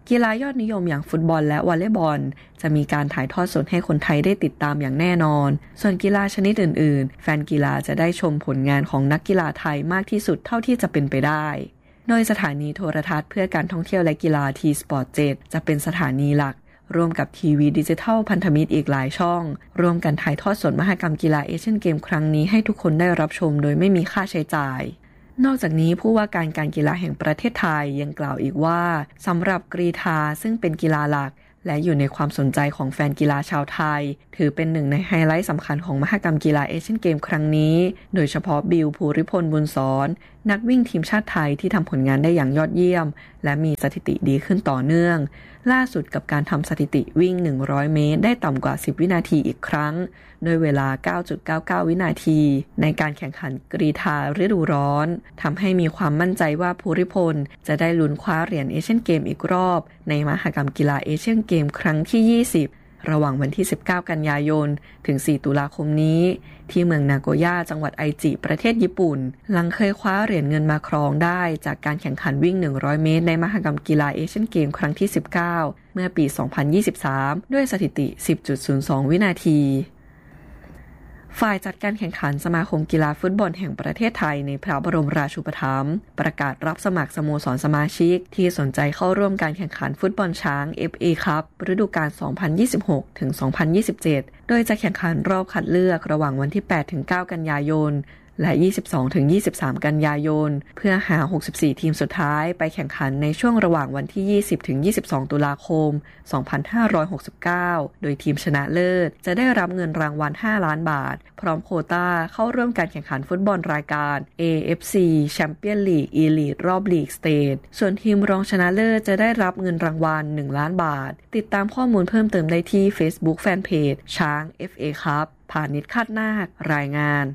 กีฬายอดนิยมอย่างฟุตบอลและวอลเลย์บอลจะมีการถ่ายทอดสดให้คนไทยได้ติดตามอย่างแน่นอนส่วนกีฬาชนิดอื่นๆแฟนกีฬาจะได้ชมผลงานของนักกีฬาไทยมากที่สุดเท่าที่จะเป็นไปได้โดยสถานีโทรทัศน์เพื่อการท่องเที่ยวและกีฬา ที สปอร์ต เจ็ด จะเป็นสถานีหลักร่วมกับทีวีดิจิทัลพันธมิตรอีกหลายช่องร่วมกันถ่ายทอดสดมหกรรมกีฬาเอเชียนเกมครั้งนี้ให้ทุกคนได้รับชมโดยไม่มีค่าใช้จ่ายนอกจากนี้ผู้ว่าการการกีฬาแห่งประเทศไทยยังกล่าวอีกว่าสำหรับกรีฑาซึ่งเป็นกีฬาหลักและอยู่ในความสนใจของแฟนกีฬาชาวไทยถือเป็นหนึ่งในไฮไลท์สำคัญของมหกรรมกีฬาเอเชียนเกมครั้งนี้โดยเฉพาะบิล ภูริพลบุญสอนนักวิ่งทีมชาติไทยที่ทำผลงานได้อย่างยอดเยี่ยมและมีสถิติดีขึ้นต่อเนื่องล่าสุดกับการทำสถิติวิ่งหนึ่งร้อยเมตรได้ต่ำกว่าสิบวินาทีอีกครั้งด้วยเวลา เก้าจุดเก้าเก้า วินาทีในการแข่งขันกรีฑาฤดูร้อนทำให้มีความมั่นใจว่าภูริพลจะได้ลุ้นคว้าเหรียญเอเชียนเกมอีกรอบในมหกรรมกีฬาเอเชียนเกมครั้งที่ยี่สิบระหว่างวันที่สิบเก้ากันยายนถึงสี่ตุลาคมนี้ที่เมืองนาโกย่าจังหวัดไอจิประเทศญี่ปุ่นหลังเคยคว้าเหรียญเงินมาครองได้จากการแข่งขันวิ่งหนึ่งร้อยเมตรในมหกรรมกีฬาเอเชียนเกมครั้งที่สิบเก้าเมื่อปีสองพันยี่สิบสามด้วยสถิติ สิบจุดศูนย์สอง วินาทีฝ่ายจัดการแข่งขันสมาคมกีฬาฟุตบอลแห่งประเทศไทยในพระบรมราชูปถัมภ์ประกาศรับสมัครสโมสรสมาชิกที่สนใจเข้าร่วมการแข่งขันฟุตบอลช้าง เอฟ เอ Cup ฤดูกาล สองพันยี่สิบหกถึงสองพันยี่สิบเจ็ด โดยจะแข่งขันรอบคัดเลือกระหว่างวันที่ แปดถึงเก้า กันยายนและ ยี่สิบสองถึงยี่สิบสาม กันยายนเพื่อหาหกสิบสี่ทีมสุดท้ายไปแข่งขันในช่วงระหว่างวันที่ ยี่สิบถึงยี่สิบสอง ตุลาคม สองพันห้าร้อยหกสิบเก้า โดยทีมชนะเลิศจะได้รับเงินรางวัลห้าล้านบาทพร้อมโควต้าเข้าร่วมการแข่งขันฟุตบอลรายการ เอ เอฟ ซี Champions League Elite รอบลีกสเตทส่วนทีมรองชนะเลิศจะได้รับเงินรางวัลหนึ่งล้านบาทติดตามข้อมูลเพิ่มเติมได้ที่ Facebook Fanpage ช้าง เอฟ เอ Cup พานิชคาดนาครายงาน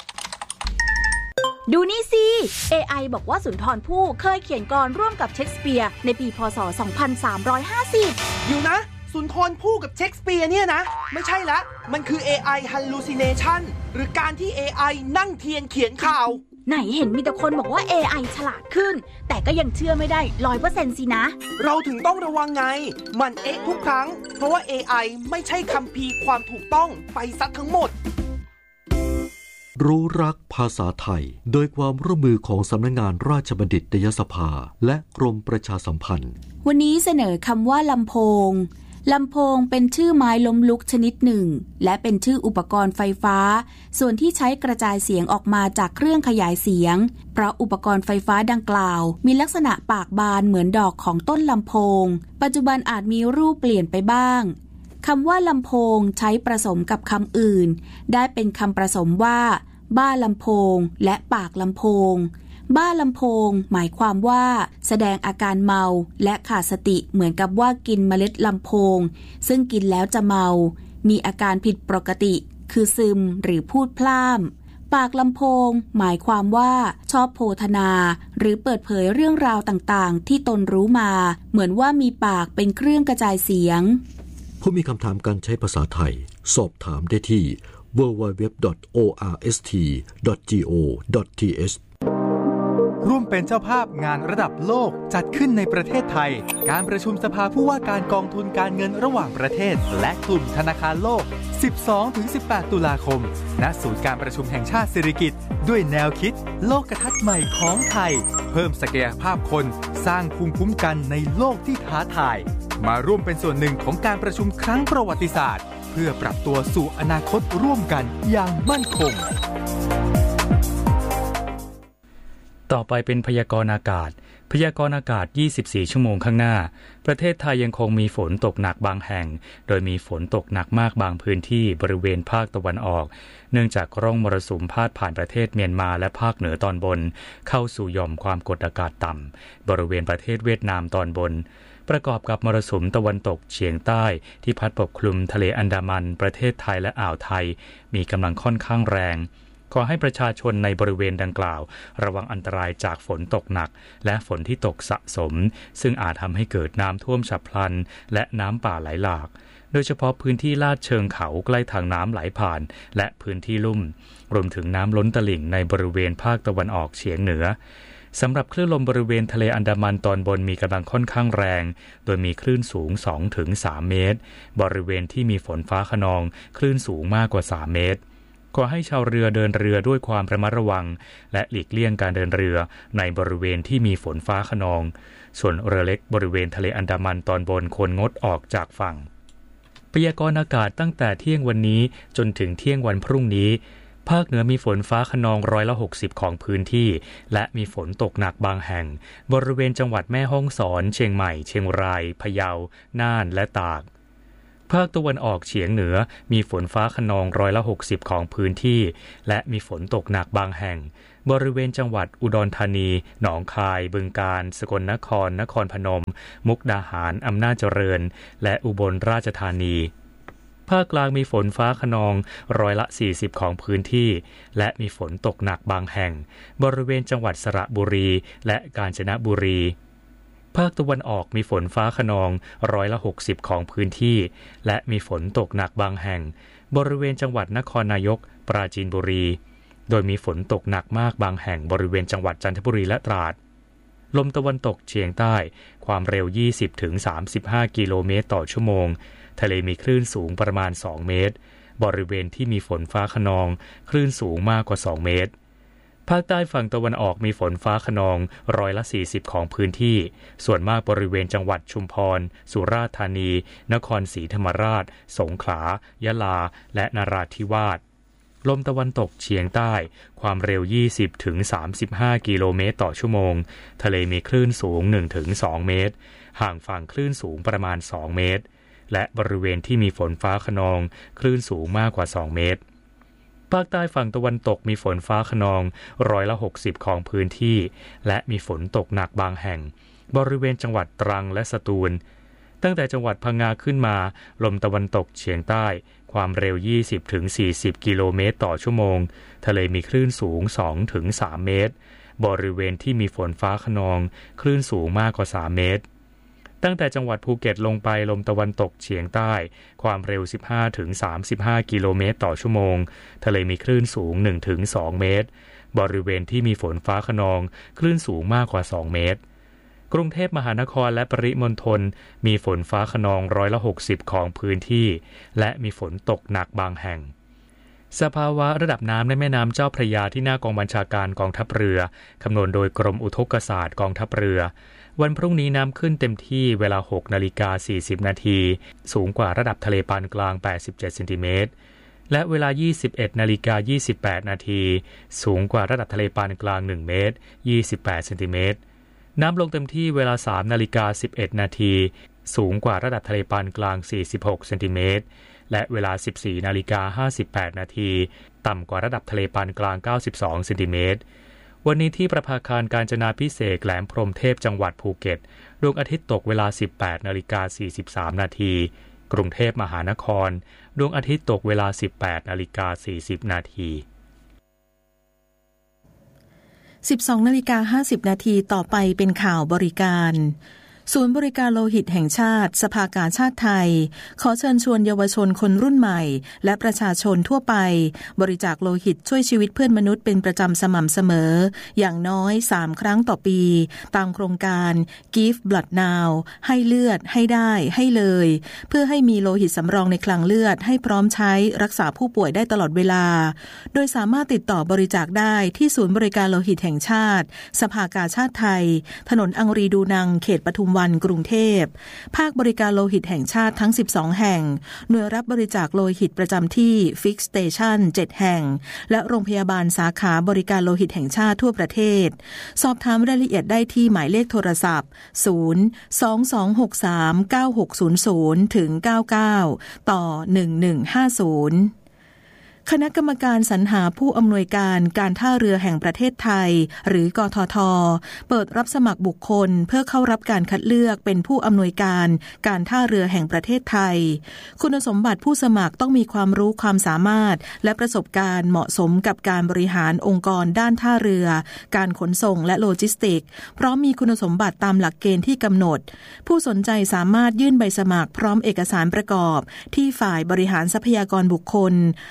ดูนี่สิ เอ ไอ บอกว่าสุนทรภู่เคยเขียนกลอนร่วมกับเชคสเปียร์ในปีพ.ศ. สองพันสามร้อยห้าสิบอยู่นะสุนทรภู่กับเชคสเปียร์เนี่ยนะไม่ใช่ละมันคือ เอ ไอ hallucination หรือการที่ เอ ไอ นั่งเทียนเขียนข่าวไหนเห็นมีแต่คนบอกว่า เอ ไอ ฉลาดขึ้นแต่ก็ยังเชื่อไม่ได้ ร้อยเปอร์เซ็นต์ สินะเราถึงต้องระวังไงมันเอ๊ะทุกครั้งเพราะว่า เอ ไอ ไม่ใช่คัมภีร์ความถูกต้องไปซะทั้งหมดรู้รักภาษาไทยโดยความร่วมมือของสำนักงานราชบัณฑิตยสภาและกรมประชาสัมพันธ์วันนี้เสนอคำว่าลำโพงลำโพงเป็นชื่อไม้ล้มลุกชนิดหนึ่งและเป็นชื่ออุปกรณ์ไฟฟ้าส่วนที่ใช้กระจายเสียงออกมาจากเครื่องขยายเสียงเพราะอุปกรณ์ไฟฟ้าดังกล่าวมีลักษณะปากบานเหมือนดอกของต้นลำโพงปัจจุบันอาจมีรูปเปลี่ยนไปบ้างคำว่าลำโพงใช้ผสมกับคำอื่นได้เป็นคำผสมว่าบ้าลำโพงและปากลำโพงบ้าลำโพงหมายความว่าแสดงอาการเมาและขาดสติเหมือนกับว่ากินเมล็ดลำโพงซึ่งกินแล้วจะเมามีอาการผิดปกติคือซึมหรือพูดพล่ำปากลำโพงหมายความว่าชอบโพธนาหรือเปิดเผยเรื่องราวต่างๆที่ตนรู้มาเหมือนว่ามีปากเป็นเครื่องกระจายเสียงผู้มีคำถามการใช้ภาษาไทยสอบถามได้ที่ ดับเบิลยู ดับเบิลยู ดับเบิลยู ดอท โอ อาร์ เอส ที ดอท จี โอ ดอท ที เอชร่วมเป็นเจ้าภาพงานระดับโลกจัดขึ้นในประเทศไทยการประชุมสภาผู้ว่าการกองทุนการเงินระหว่างประเทศและกลุ่มธนาคารโลก สิบสองถึงสิบแปด ตุลาคมณศูนย์การประชุมแห่งชาติสิริกิติ์ด้วยแนวคิดโลกทัศน์ใหม่ของไทยเพิ่มศักยภาพคนสร้างภูมิคุ้มกันในโลกที่ท้าทายมาร่วมเป็นส่วนหนึ่งของการประชุมครั้งประวัติศาสตร์เพื่อปรับตัวสู่อนาคตร่วมกันอย่างมั่นคงต่อไปเป็นพยากรณ์อากาศพยากรณ์อากาศยี่สิบสี่ชั่วโมงข้างหน้าประเทศไทยยังคงมีฝนตกหนักบางแห่งโดยมีฝนตกหนักมากบางพื้นที่บริเวณภาคตะวันออกเนื่องจากร่องมรสุมพาดผ่านประเทศเมียนมาและภาคเหนือตอนบนเข้าสู่หย่อมความกดอากาศต่ำบริเวณประเทศเวียดนามตอนบนประกอบกับมรสุมตะวันตกเฉียงใต้ที่พัดปกคลุมทะเลอันดามันประเทศไทยและอ่าวไทยมีกำลังค่อนข้างแรงขอให้ประชาชนในบริเวณดังกล่าวระวังอันตรายจากฝนตกหนักและฝนที่ตกสะสมซึ่งอาจทำให้เกิดน้ำท่วมฉับพลันและน้ำป่าไหลหลากโดยเฉพาะพื้นที่ลาดเชิงเขาใกล้ทางน้ำไหลผ่านและพื้นที่ลุ่มรวมถึงน้ำล้นตลิ่งในบริเวณภาคตะวันออกเฉียงเหนือสำหรับคลื่นลมบริเวณทะเลอันดามันตอนบนมีกำลังค่อนข้างแรงโดยมีคลื่นสูง สองถึงสาม เมตรบริเวณที่มีฝนฟ้าคะนองคลื่นสูงมากกว่าสามเมตรขอให้ชาวเรือเดินเรือด้วยความระมัดระวังและหลีกเลี่ยงการเดินเรือในบริเวณที่มีฝนฟ้าคะนองส่วนเรือเล็กบริเวณทะเลอันดามันตอนบนควรงดออกจากฝั่งพยากรณ์อากาศตั้งแต่เที่ยงวันนี้จนถึงเที่ยงวันพรุ่งนี้ภาคเหนือมีฝนฟ้าคะนองร้อยละหกสิบของพื้นที่และมีฝนตกหนักบางแห่งบริเวณจังหวัดแม่ฮ่องสอนเชียงใหม่เชียงรายพะเยาน่านและตากภาคตะวันออกเฉียงเหนือมีฝนฟ้าคะนองร้อยละหกสิบของพื้นที่และมีฝนตกหนักบางแห่งบริเวณจังหวัดอุดรธานีหนองคายบึงกาฬสกลนครนครพนมมุกดาหารอำนาจเจริญและอุบลราชธานีภาคกลางมีฝนฟ้าคะนองร้อยละสี่สิบของพื้นที่และมีฝนตกหนักบางแห่งบริเวณจังหวัดสระบุรีและกาญจนบุรีภาคตะวันออกมีฝนฟ้าคะนองร้อยละหกสิบของพื้นที่และมีฝนตกหนักบางแห่งบริเวณจังหวัดนครนายกปราจีนบุรีโดยมีฝนตกหนักมากบางแห่งบริเวณจังหวัดจันทบุรีและตราดลมตะวันตกเฉียงใต้ความเร็ว ยี่สิบถึงสามสิบห้า กิโลเมตรต่อชั่วโมงทะเลมีคลื่นสูงประมาณสองเมตรบริเวณที่มีฝนฟ้าคะนองคลื่นสูงมากกว่าสองเมตรภาคใต้ฝั่งตะวันออกมีฝนฟ้าคะนองร้อยละสี่สิบของพื้นที่ส่วนมากบริเวณจังหวัดชุมพรสุราษฎร์ธานีนครศรีธรรมราชสงขลายะลาและนราธิวาสลมตะวันตกเฉียงใต้ความเร็ว ยี่สิบถึงสามสิบห้า กิโลเมตรต่อชั่วโมงทะเลมีคลื่นสูง หนึ่งถึงสอง เมตรห่างฝั่งคลื่นสูงประมาณสองเมตรและบริเวณที่มีฝนฟ้าคะนองคลื่นสูงมากกว่าสองเมตรภาคใต้ฝั่งตะวันตกมีฝนฟ้าคะนองร้อยละหกสิบของพื้นที่และมีฝนตกหนักบางแห่งบริเวณจังหวัดตรังและสตูลตั้งแต่จังหวัดพังงาขึ้นมาลมตะวันตกเฉียงใต้ความเร็ว ยี่สิบถึงสี่สิบ กิโลเมตรต่อชั่วโมงทะเลมีคลื่นสูง สองถึงสาม เมตรบริเวณที่มีฝนฟ้าคะนองคลื่นสูงมากกว่าสามเมตรตั้งแต่จังหวัดภูเก็ตลงไปลมตะวันตกเฉียงใต้ความเร็ว สิบห้าถึงสามสิบห้า กิโลเมตรต่อชั่วโมงทะเลมีคลื่นสูง หนึ่งถึงสอง เมตรบริเวณที่มีฝนฟ้าคะนองคลื่นสูงมากกว่าสองเมตรกรุงเทพมหานครและปริมณฑลมีฝนฟ้าคะนองร้อยละหกสิบของพื้นที่และมีฝนตกหนักบางแห่งสภาวะระดับน้ำในแม่น้ำเจ้าพระยาที่หน้ากองบัญชาการกองทัพเรือคำนวณโดยกรมอุทกศาสตร์กองทัพเรือวันพรุ่งนี้น้ำขึ้นเต็มที่เวลา หกนาฬิกาสี่สิบ นาทีสูงกว่าระดับทะเลปานกลางแปดสิบเจ็ดเซนติเมตรและเวลา ยี่สิบเอ็ดนาฬิกายี่สิบแปด นาทีสูงกว่าระดับทะเลปานกลางหนึ่งเมตรยี่สิบแปดเซนติเมตรน้ำลงเต็มที่เวลา สามนาฬิกาสิบเอ็ด นาทีสูงกว่าระดับทะเลปานกลางสี่สิบหกเซนติเมตรและเวลา สิบสี่นาฬิกาห้าสิบแปด นาทีต่ำกว่าระดับทะเลปานกลางเก้าสิบสองเซนติเมตรวันนี้ที่ประภาคารกาญจนาภิเษกแหลมพรหมเทพจังหวัดภูเก็ตดวงอาทิตย์ตกเวลา สิบแปดนาฬิกาสี่สิบสาม นาทีกรุงเทพมหานครดวงอาทิตย์ตกเวลา สิบแปดนาฬิกาสี่สิบ นาทีสิบสองนาฬิกาห้าสิบ นาทีต่อไปเป็นข่าวบริการศูนย์บริการโลหิตแห่งชาติสภากาชาดไทยขอเชิญชวนเยาวชนคนรุ่นใหม่และประชาชนทั่วไปบริจาคโลหิตช่วยชีวิตเพื่อนมนุษย์เป็นประจำสม่ำเสมออย่างน้อยสามครั้งต่อปีตามโครงการ Give Blood Now ให้เลือดให้ได้ให้เลยเพื่อให้มีโลหิตสำรองในคลังเลือดให้พร้อมใช้รักษาผู้ป่วยได้ตลอดเวลาโดยสามารถติดต่อบริจาคได้ที่ศูนย์บริการโลหิตแห่งชาติสภากาชาดไทยถนนอังรีดูนังเขตปทุมวันกรุงเทพภาคบริการโลหิตแห่งชาติทั้งสิบสองแห่งหน่วยรับบริจาคโลหิตประจำที่ Fix Station เจ็ดแห่งและโรงพยาบาลสาขาบริการโลหิตแห่งชาติทั่วประเทศสอบถามรายละเอียดได้ที่หมายเลขโทรศัพท์ศูนย์ สอง สอง หก สาม เก้า หก ศูนย์ ศูนย์ ถึง เก้าเก้า ต่อ หนึ่งหนึ่งห้าศูนย์คณะกรรมการสรรหาผู้อำนวยการการท่าเรือแห่งประเทศไทยหรือกทท.เปิดรับสมัครบุคคลเพื่อเข้ารับการคัดเลือกเป็นผู้อำนวยการการท่าเรือแห่งประเทศไทยคุณสมบัติผู้สมัครต้องมีความรู้ความสามารถและประสบการณ์เหมาะสมกับการบริหารองค์กรด้านท่าเรือการขนส่งและโลจิสติกส์พร้อมมีคุณสมบัติตามหลักเกณฑ์ที่กำหนดผู้สนใจสามารถยื่นใบสมัครพร้อมเอกสารประกอบที่ฝ่ายบริหารทรัพยากรบุคคลอาคาร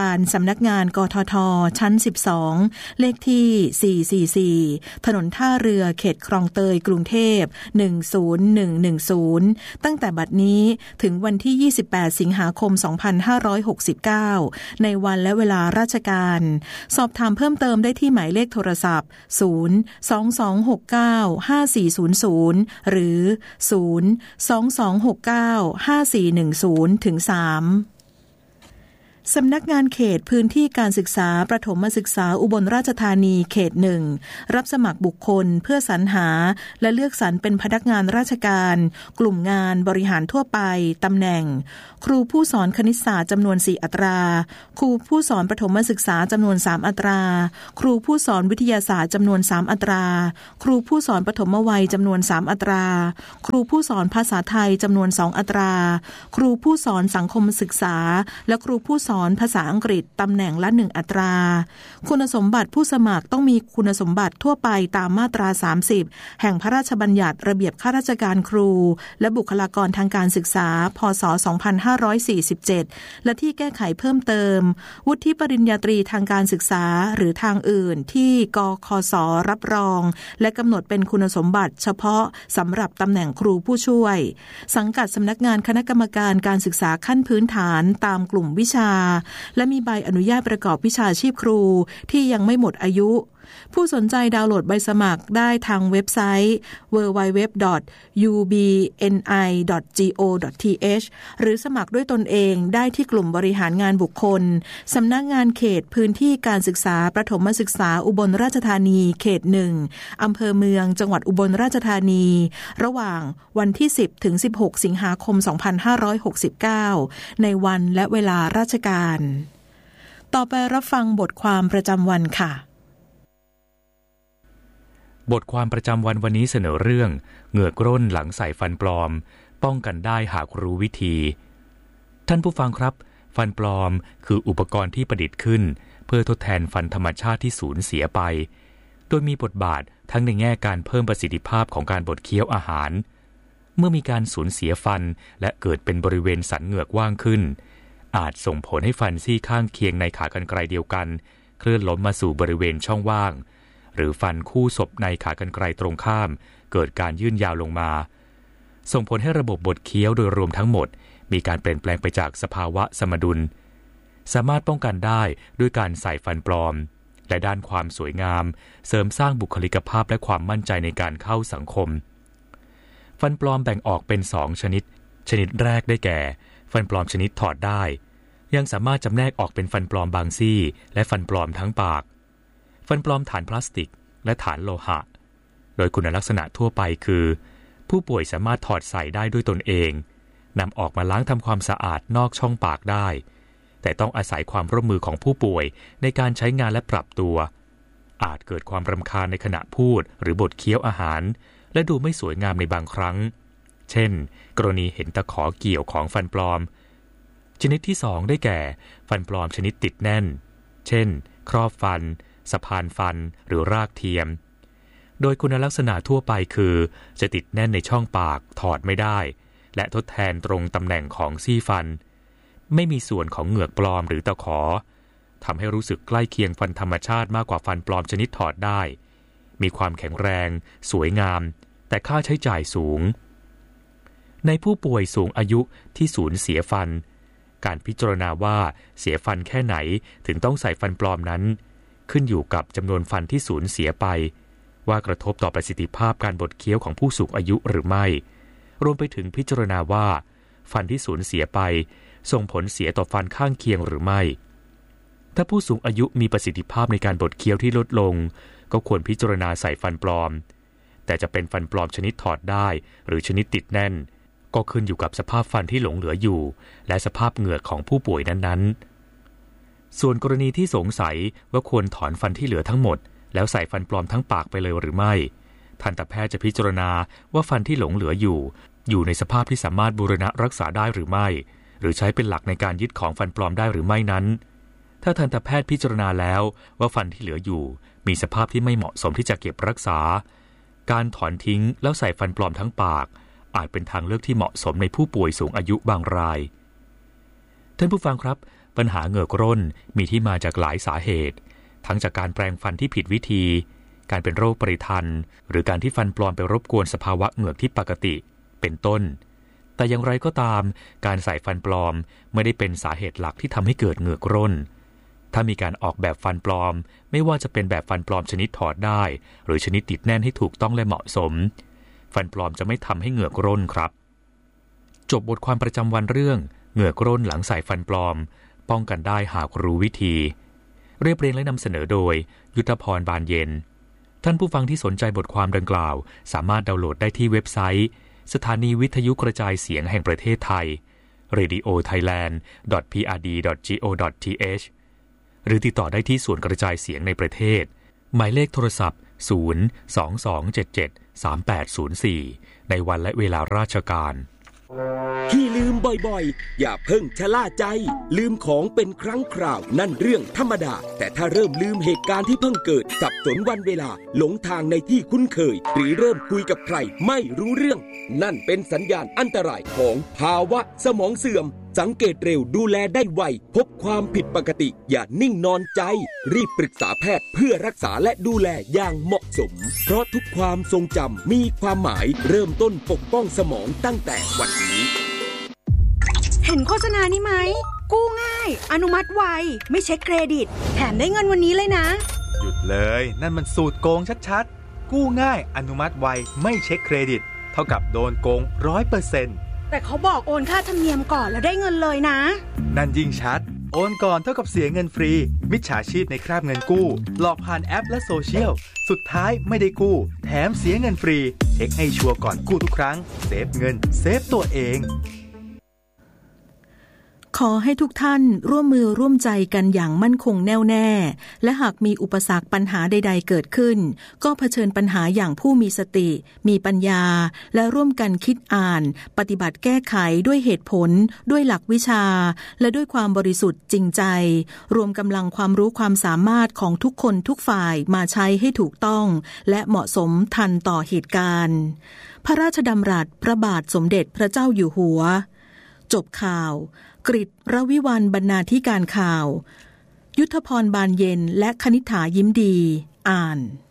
านสำนักงานกทท.ชั้นสิบสองเลขที่สี่ร้อยสี่สิบสี่ถนนท่าเรือเขตคลองเตยกรุงเทพหนึ่ง ศูนย์ หนึ่ง หนึ่ง ศูนย์ตั้งแต่บัดนี้ถึงวันที่ยี่สิบแปดสิงหาคมสองพันห้าร้อยหกสิบเก้าในวันและเวลาราชการสอบถามเพิ่มเติมได้ที่หมายเลขโทรศัพท์ศูนย์ สอง สอง หก เก้า ห้า สี่ ศูนย์ ศูนย์หรือศูนย์ สอง สอง หก เก้า ห้า สี่ หนึ่ง ศูนย์ถึงสามสำนักงานเขตพื้นที่การศึกษาประถมศึกษาอุบลราชธานีเขตหนึ่งรับสมัครบุคคลเพื่อสรรหาและเลือกสรรเป็นพนักงานราชการกลุ่มงานบริหารทั่วไปตำแหน่งครูผู้สอนคณิตศาสตร์จำนวนสี่อัตราครูผู้สอนประถมศึกษาจำนวนสามอัตราครูผู้สอนวิทยาศาสตร์จำนวนสามอัตราครูผู้สอนปฐมวัยจำนวนสามอัตราครูผู้สอนภาษาไทยจำนวนสองอัตราครูผู้สอนสังคมศึกษาและครูผู้สอนภาษาอังกฤษตำแหน่งละหนึ่งอัตราคุณสมบัติผู้สมัครต้องมีคุณสมบัติทั่วไปตามมาตราสามสิบแห่งพระราชบัญญัติระเบียบข้าราชการครูและบุคลากรทางการศึกษาพ.ศ. สองพันห้าร้อยสี่สิบเจ็ดและที่แก้ไขเพิ่มเติมวุฒิปริญญาตรีทางการศึกษาหรือทางอื่นที่กคศ.รับรองและกำหนดเป็นคุณสมบัติเฉพาะสำหรับตำแหน่งครูผู้ช่วยสังกัดสำนักงานคณะกรรมการการศึกษาขั้นพื้นฐานตามกลุ่มวิชาและมีใบอนุญาตประกอบวิชาชีพครูที่ยังไม่หมดอายุผู้สนใจดาวน์โหลดใบสมัครได้ทางเว็บไซต์ ดับเบิลยู ดับเบิลยู ดับเบิลยู ดอท ยู บี เอ็น ไอ ดอท จี โอ ดอท ที เอช หรือสมัครด้วยตนเองได้ที่กลุ่มบริหารงานบุคคลสำนักงานเขตพื้นที่การศึกษาประถมศึกษาอุบลราชธานีเขตหนึ่งอำเภอเมืองจังหวัดอุบลราชธานีระหว่างวันที่สิบถึงสิบหกสิงหาคมสองพันห้าร้อยหกสิบเก้าในวันและเวลาราชการต่อไปรับฟังบทความประจำวันค่ะบทความประจำวันวันนี้เสนอเรื่องเหงือกร่นหลังใส่ฟันปลอมป้องกันได้หากรู้วิธีท่านผู้ฟังครับฟันปลอมคืออุปกรณ์ที่ประดิษฐ์ขึ้นเพื่อทดแทนฟันธรรมชาติที่สูญเสียไปโดยมีบทบาททั้งในแง่การเพิ่มประสิทธิภาพของการบดเคี้ยวอาหารเมื่อมีการสูญเสียฟันและเกิดเป็นบริเวณสันเหงือกว่างขึ้นอาจส่งผลให้ฟันซี่ข้างเคียงในขากรรไกรเดียวกันเคลื่อนล้มมาสู่บริเวณช่องว่างหรือฟันคู่ศพในขากรรไกรตรงข้ามเกิดการยื่นยาวลงมาส่งผลให้ระบบบดเคี้ยวโดยรวมทั้งหมดมีการเปลี่ยนแปลงไปจากสภาวะสมดุลสามารถป้องกันได้ด้วยการใส่ฟันปลอมและด้านความสวยงามเสริมสร้างบุคลิกภาพและความมั่นใจในการเข้าสังคมฟันปลอมแบ่งออกเป็นสองชนิดชนิดแรกได้แก่ฟันปลอมชนิดถอดได้ยังสามารถจำแนกออกเป็นฟันปลอมบางซี่และฟันปลอมทั้งปากฟันปลอมฐานพลาสติกและฐานโลหะโดยคุณลักษณะทั่วไปคือผู้ป่วยสามารถถอดใส่ได้ด้วยตนเองนำออกมาล้างทำความสะอาดนอกช่องปากได้แต่ต้องอาศัยความร่วมมือของผู้ป่วยในการใช้งานและปรับตัวอาจเกิดความรำคาญในขณะพูดหรือบดเคี้ยวอาหารและดูไม่สวยงามในบางครั้งเช่นกรณีเห็นตะขอเกี่ยวของฟันปลอมชนิดที่สองได้แก่ฟันปลอมชนิดติดแน่นเช่นครอบฟันสะพานฟันหรือรากเทียมโดยคุณลักษณะทั่วไปคือจะติดแน่นในช่องปากถอดไม่ได้และทดแทนตรงตำแหน่งของซี่ฟันไม่มีส่วนของเหงือกปลอมหรือตะขอทำให้รู้สึกใกล้เคียงฟันธรรมชาติมากกว่าฟันปลอมชนิดถอดได้มีความแข็งแรงสวยงามแต่ค่าใช้จ่ายสูงในผู้ป่วยสูงอายุที่สูญเสียฟันการพิจารณาว่าเสียฟันแค่ไหนถึงต้องใส่ฟันปลอมนั้นขึ้นอยู่กับจำนวนฟันที่สูญเสียไปว่ากระทบต่อประสิทธิภาพการบดเคี้ยวของผู้สูงอายุหรือไม่รวมไปถึงพิจารณาว่าฟันที่สูญเสียไปส่งผลเสียต่อฟันข้างเคียงหรือไม่ถ้าผู้สูงอายุมีประสิทธิภาพในการบดเคี้ยวที่ลดลงก็ควรพิจารณาใส่ฟันปลอมแต่จะเป็นฟันปลอมชนิดถอดได้หรือชนิดติดแน่นก็ขึ้นอยู่กับสภาพฟันที่หลงเหลืออยู่และสภาพเหงือกของผู้ป่วยนั้นๆส่วนกรณีที่สงสัยว่าควรถอนฟันที่เหลือทั้งหมดแล้วใส่ฟันปลอมทั้งปากไปเลยหรือไม่ทันตแพทย์จะพิจารณาว่าฟันที่หลงเหลืออยู่อยู่ในสภาพที่สามารถบูรณะรักษาได้หรือไม่หรือใช้เป็นหลักในการยึดของฟันปลอมได้หรือไม่นั้นถ้าทันตแพทย์พิจารณาแล้วว่าฟันที่เหลืออยู่มีสภาพที่ไม่เหมาะสมที่จะเก็บรักษาการถอนทิ้งแล้วใส่ฟันปลอมทั้งปากอาจเป็นทางเลือกที่เหมาะสมในผู้ป่วยสูงอายุบางรายท่านผู้ฟังครับปัญหาเหงือกร่นมีที่มาจากหลายสาเหตุทั้งจากการแปรงฟันที่ผิดวิธีการเป็นโรคปริทันหรือการที่ฟันปลอมไปรบกวนสภาวะเหงือกที่ปกติเป็นต้นแต่อย่างไรก็ตามการใส่ฟันปลอมไม่ได้เป็นสาเหตุหลักที่ทำให้เกิดเหงือกร่นถ้ามีการออกแบบฟันปลอมไม่ว่าจะเป็นแบบฟันปลอมชนิดถอดได้หรือชนิดติดแน่นให้ถูกต้องและเหมาะสมฟันปลอมจะไม่ทำให้เหงือกร่นครับจบบทความประจำวันเรื่องเหงือกร่นหลังใส่ฟันปลอมป้องกันได้หากรู้วิธีเรียบเรียงและนำเสนอโดยยุทธพรบานเย็นท่านผู้ฟังที่สนใจบทความดังกล่าวสามารถดาวน์โหลดได้ที่เว็บไซต์สถานีวิทยุกระจายเสียงแห่งประเทศไทย เรดิโอไทยแลนด์ ดอท พี อาร์ ดี ดอท จี โอ ดอท ที เอช หรือติดต่อได้ที่ส่วนกระจายเสียงในประเทศหมายเลขโทรศัพท์ ศูนย์ สอง สอง เจ็ด เจ็ด สาม แปด ศูนย์ สี่ ในวันและเวลาราชการที่ลืมบ่อยๆอย่าเพิ่งชะล่าใจลืมของเป็นครั้งคราวนั่นเรื่องธรรมดาแต่ถ้าเริ่มลืมเหตุการณ์ที่เพิ่งเกิดสับสนวันเวลาหลงทางในที่คุ้นเคยหรือเริ่มคุยกับใครไม่รู้เรื่องนั่นเป็นสัญญาณอันตรายของภาวะสมองเสื่อมสังเกตเร็วดูแลได้ไวพบความผิดปกติอย่านิ่งนอนใจรีบปรึกษาแพทย์เพื่อรักษาและดูแลอย่างเหมาะสมเพราะทุกความทรงจำมีความหมายเริ่มต้นปกป้องสมองตั้งแต่วันนี้เห็นโฆษณานี้ไหมกู้ง่ายอนุมัติไวไม่เช็คเครดิตแถมได้เงินวันนี้เลยนะหยุดเลยนั่นมันสูตรโกงชัดๆกู้ง่ายอนุมัติไวไม่เช็คเครดิตเท่ากับโดนโกง ร้อยเปอร์เซ็นต์แต่เขาบอกโอนค่าธรรมเนียมก่อนแล้วได้เงินเลยนะนั่นยิ่งชัดโอนก่อนเท่ากับเสียเงินฟรีมิจฉาชีพในคราบเงินกู้หลอกผ่านแอปและโซเชียลสุดท้ายไม่ได้กู้แถมเสียเงินฟรีเช็คให้ชัวร์ก่อนกู้ทุกครั้งเซฟเงินเซฟตัวเองขอให้ทุกท่านร่วมมือร่วมใจกันอย่างมั่นคงแน่วแน่และหากมีอุปสรรคปัญหาใดๆเกิดขึ้นก็เผชิญปัญหาอย่างผู้มีสติมีปัญญาและร่วมกันคิดอ่านปฏิบัติแก้ไขด้วยเหตุผลด้วยหลักวิชาและด้วยความบริสุทธิ์จริงใจรวมกำลังความรู้ความสามารถของทุกคนทุกฝ่ายมาใช้ให้ถูกต้องและเหมาะสมทันต่อเหตุการณ์พระราชดำรัสพระบาทสมเด็จพระเจ้าอยู่หัวจบข่าวกฤษ รวิวรรณบรรณาธิการข่าวยุทธพรบานเย็นและคณิษฐายิ้มดีอ่าน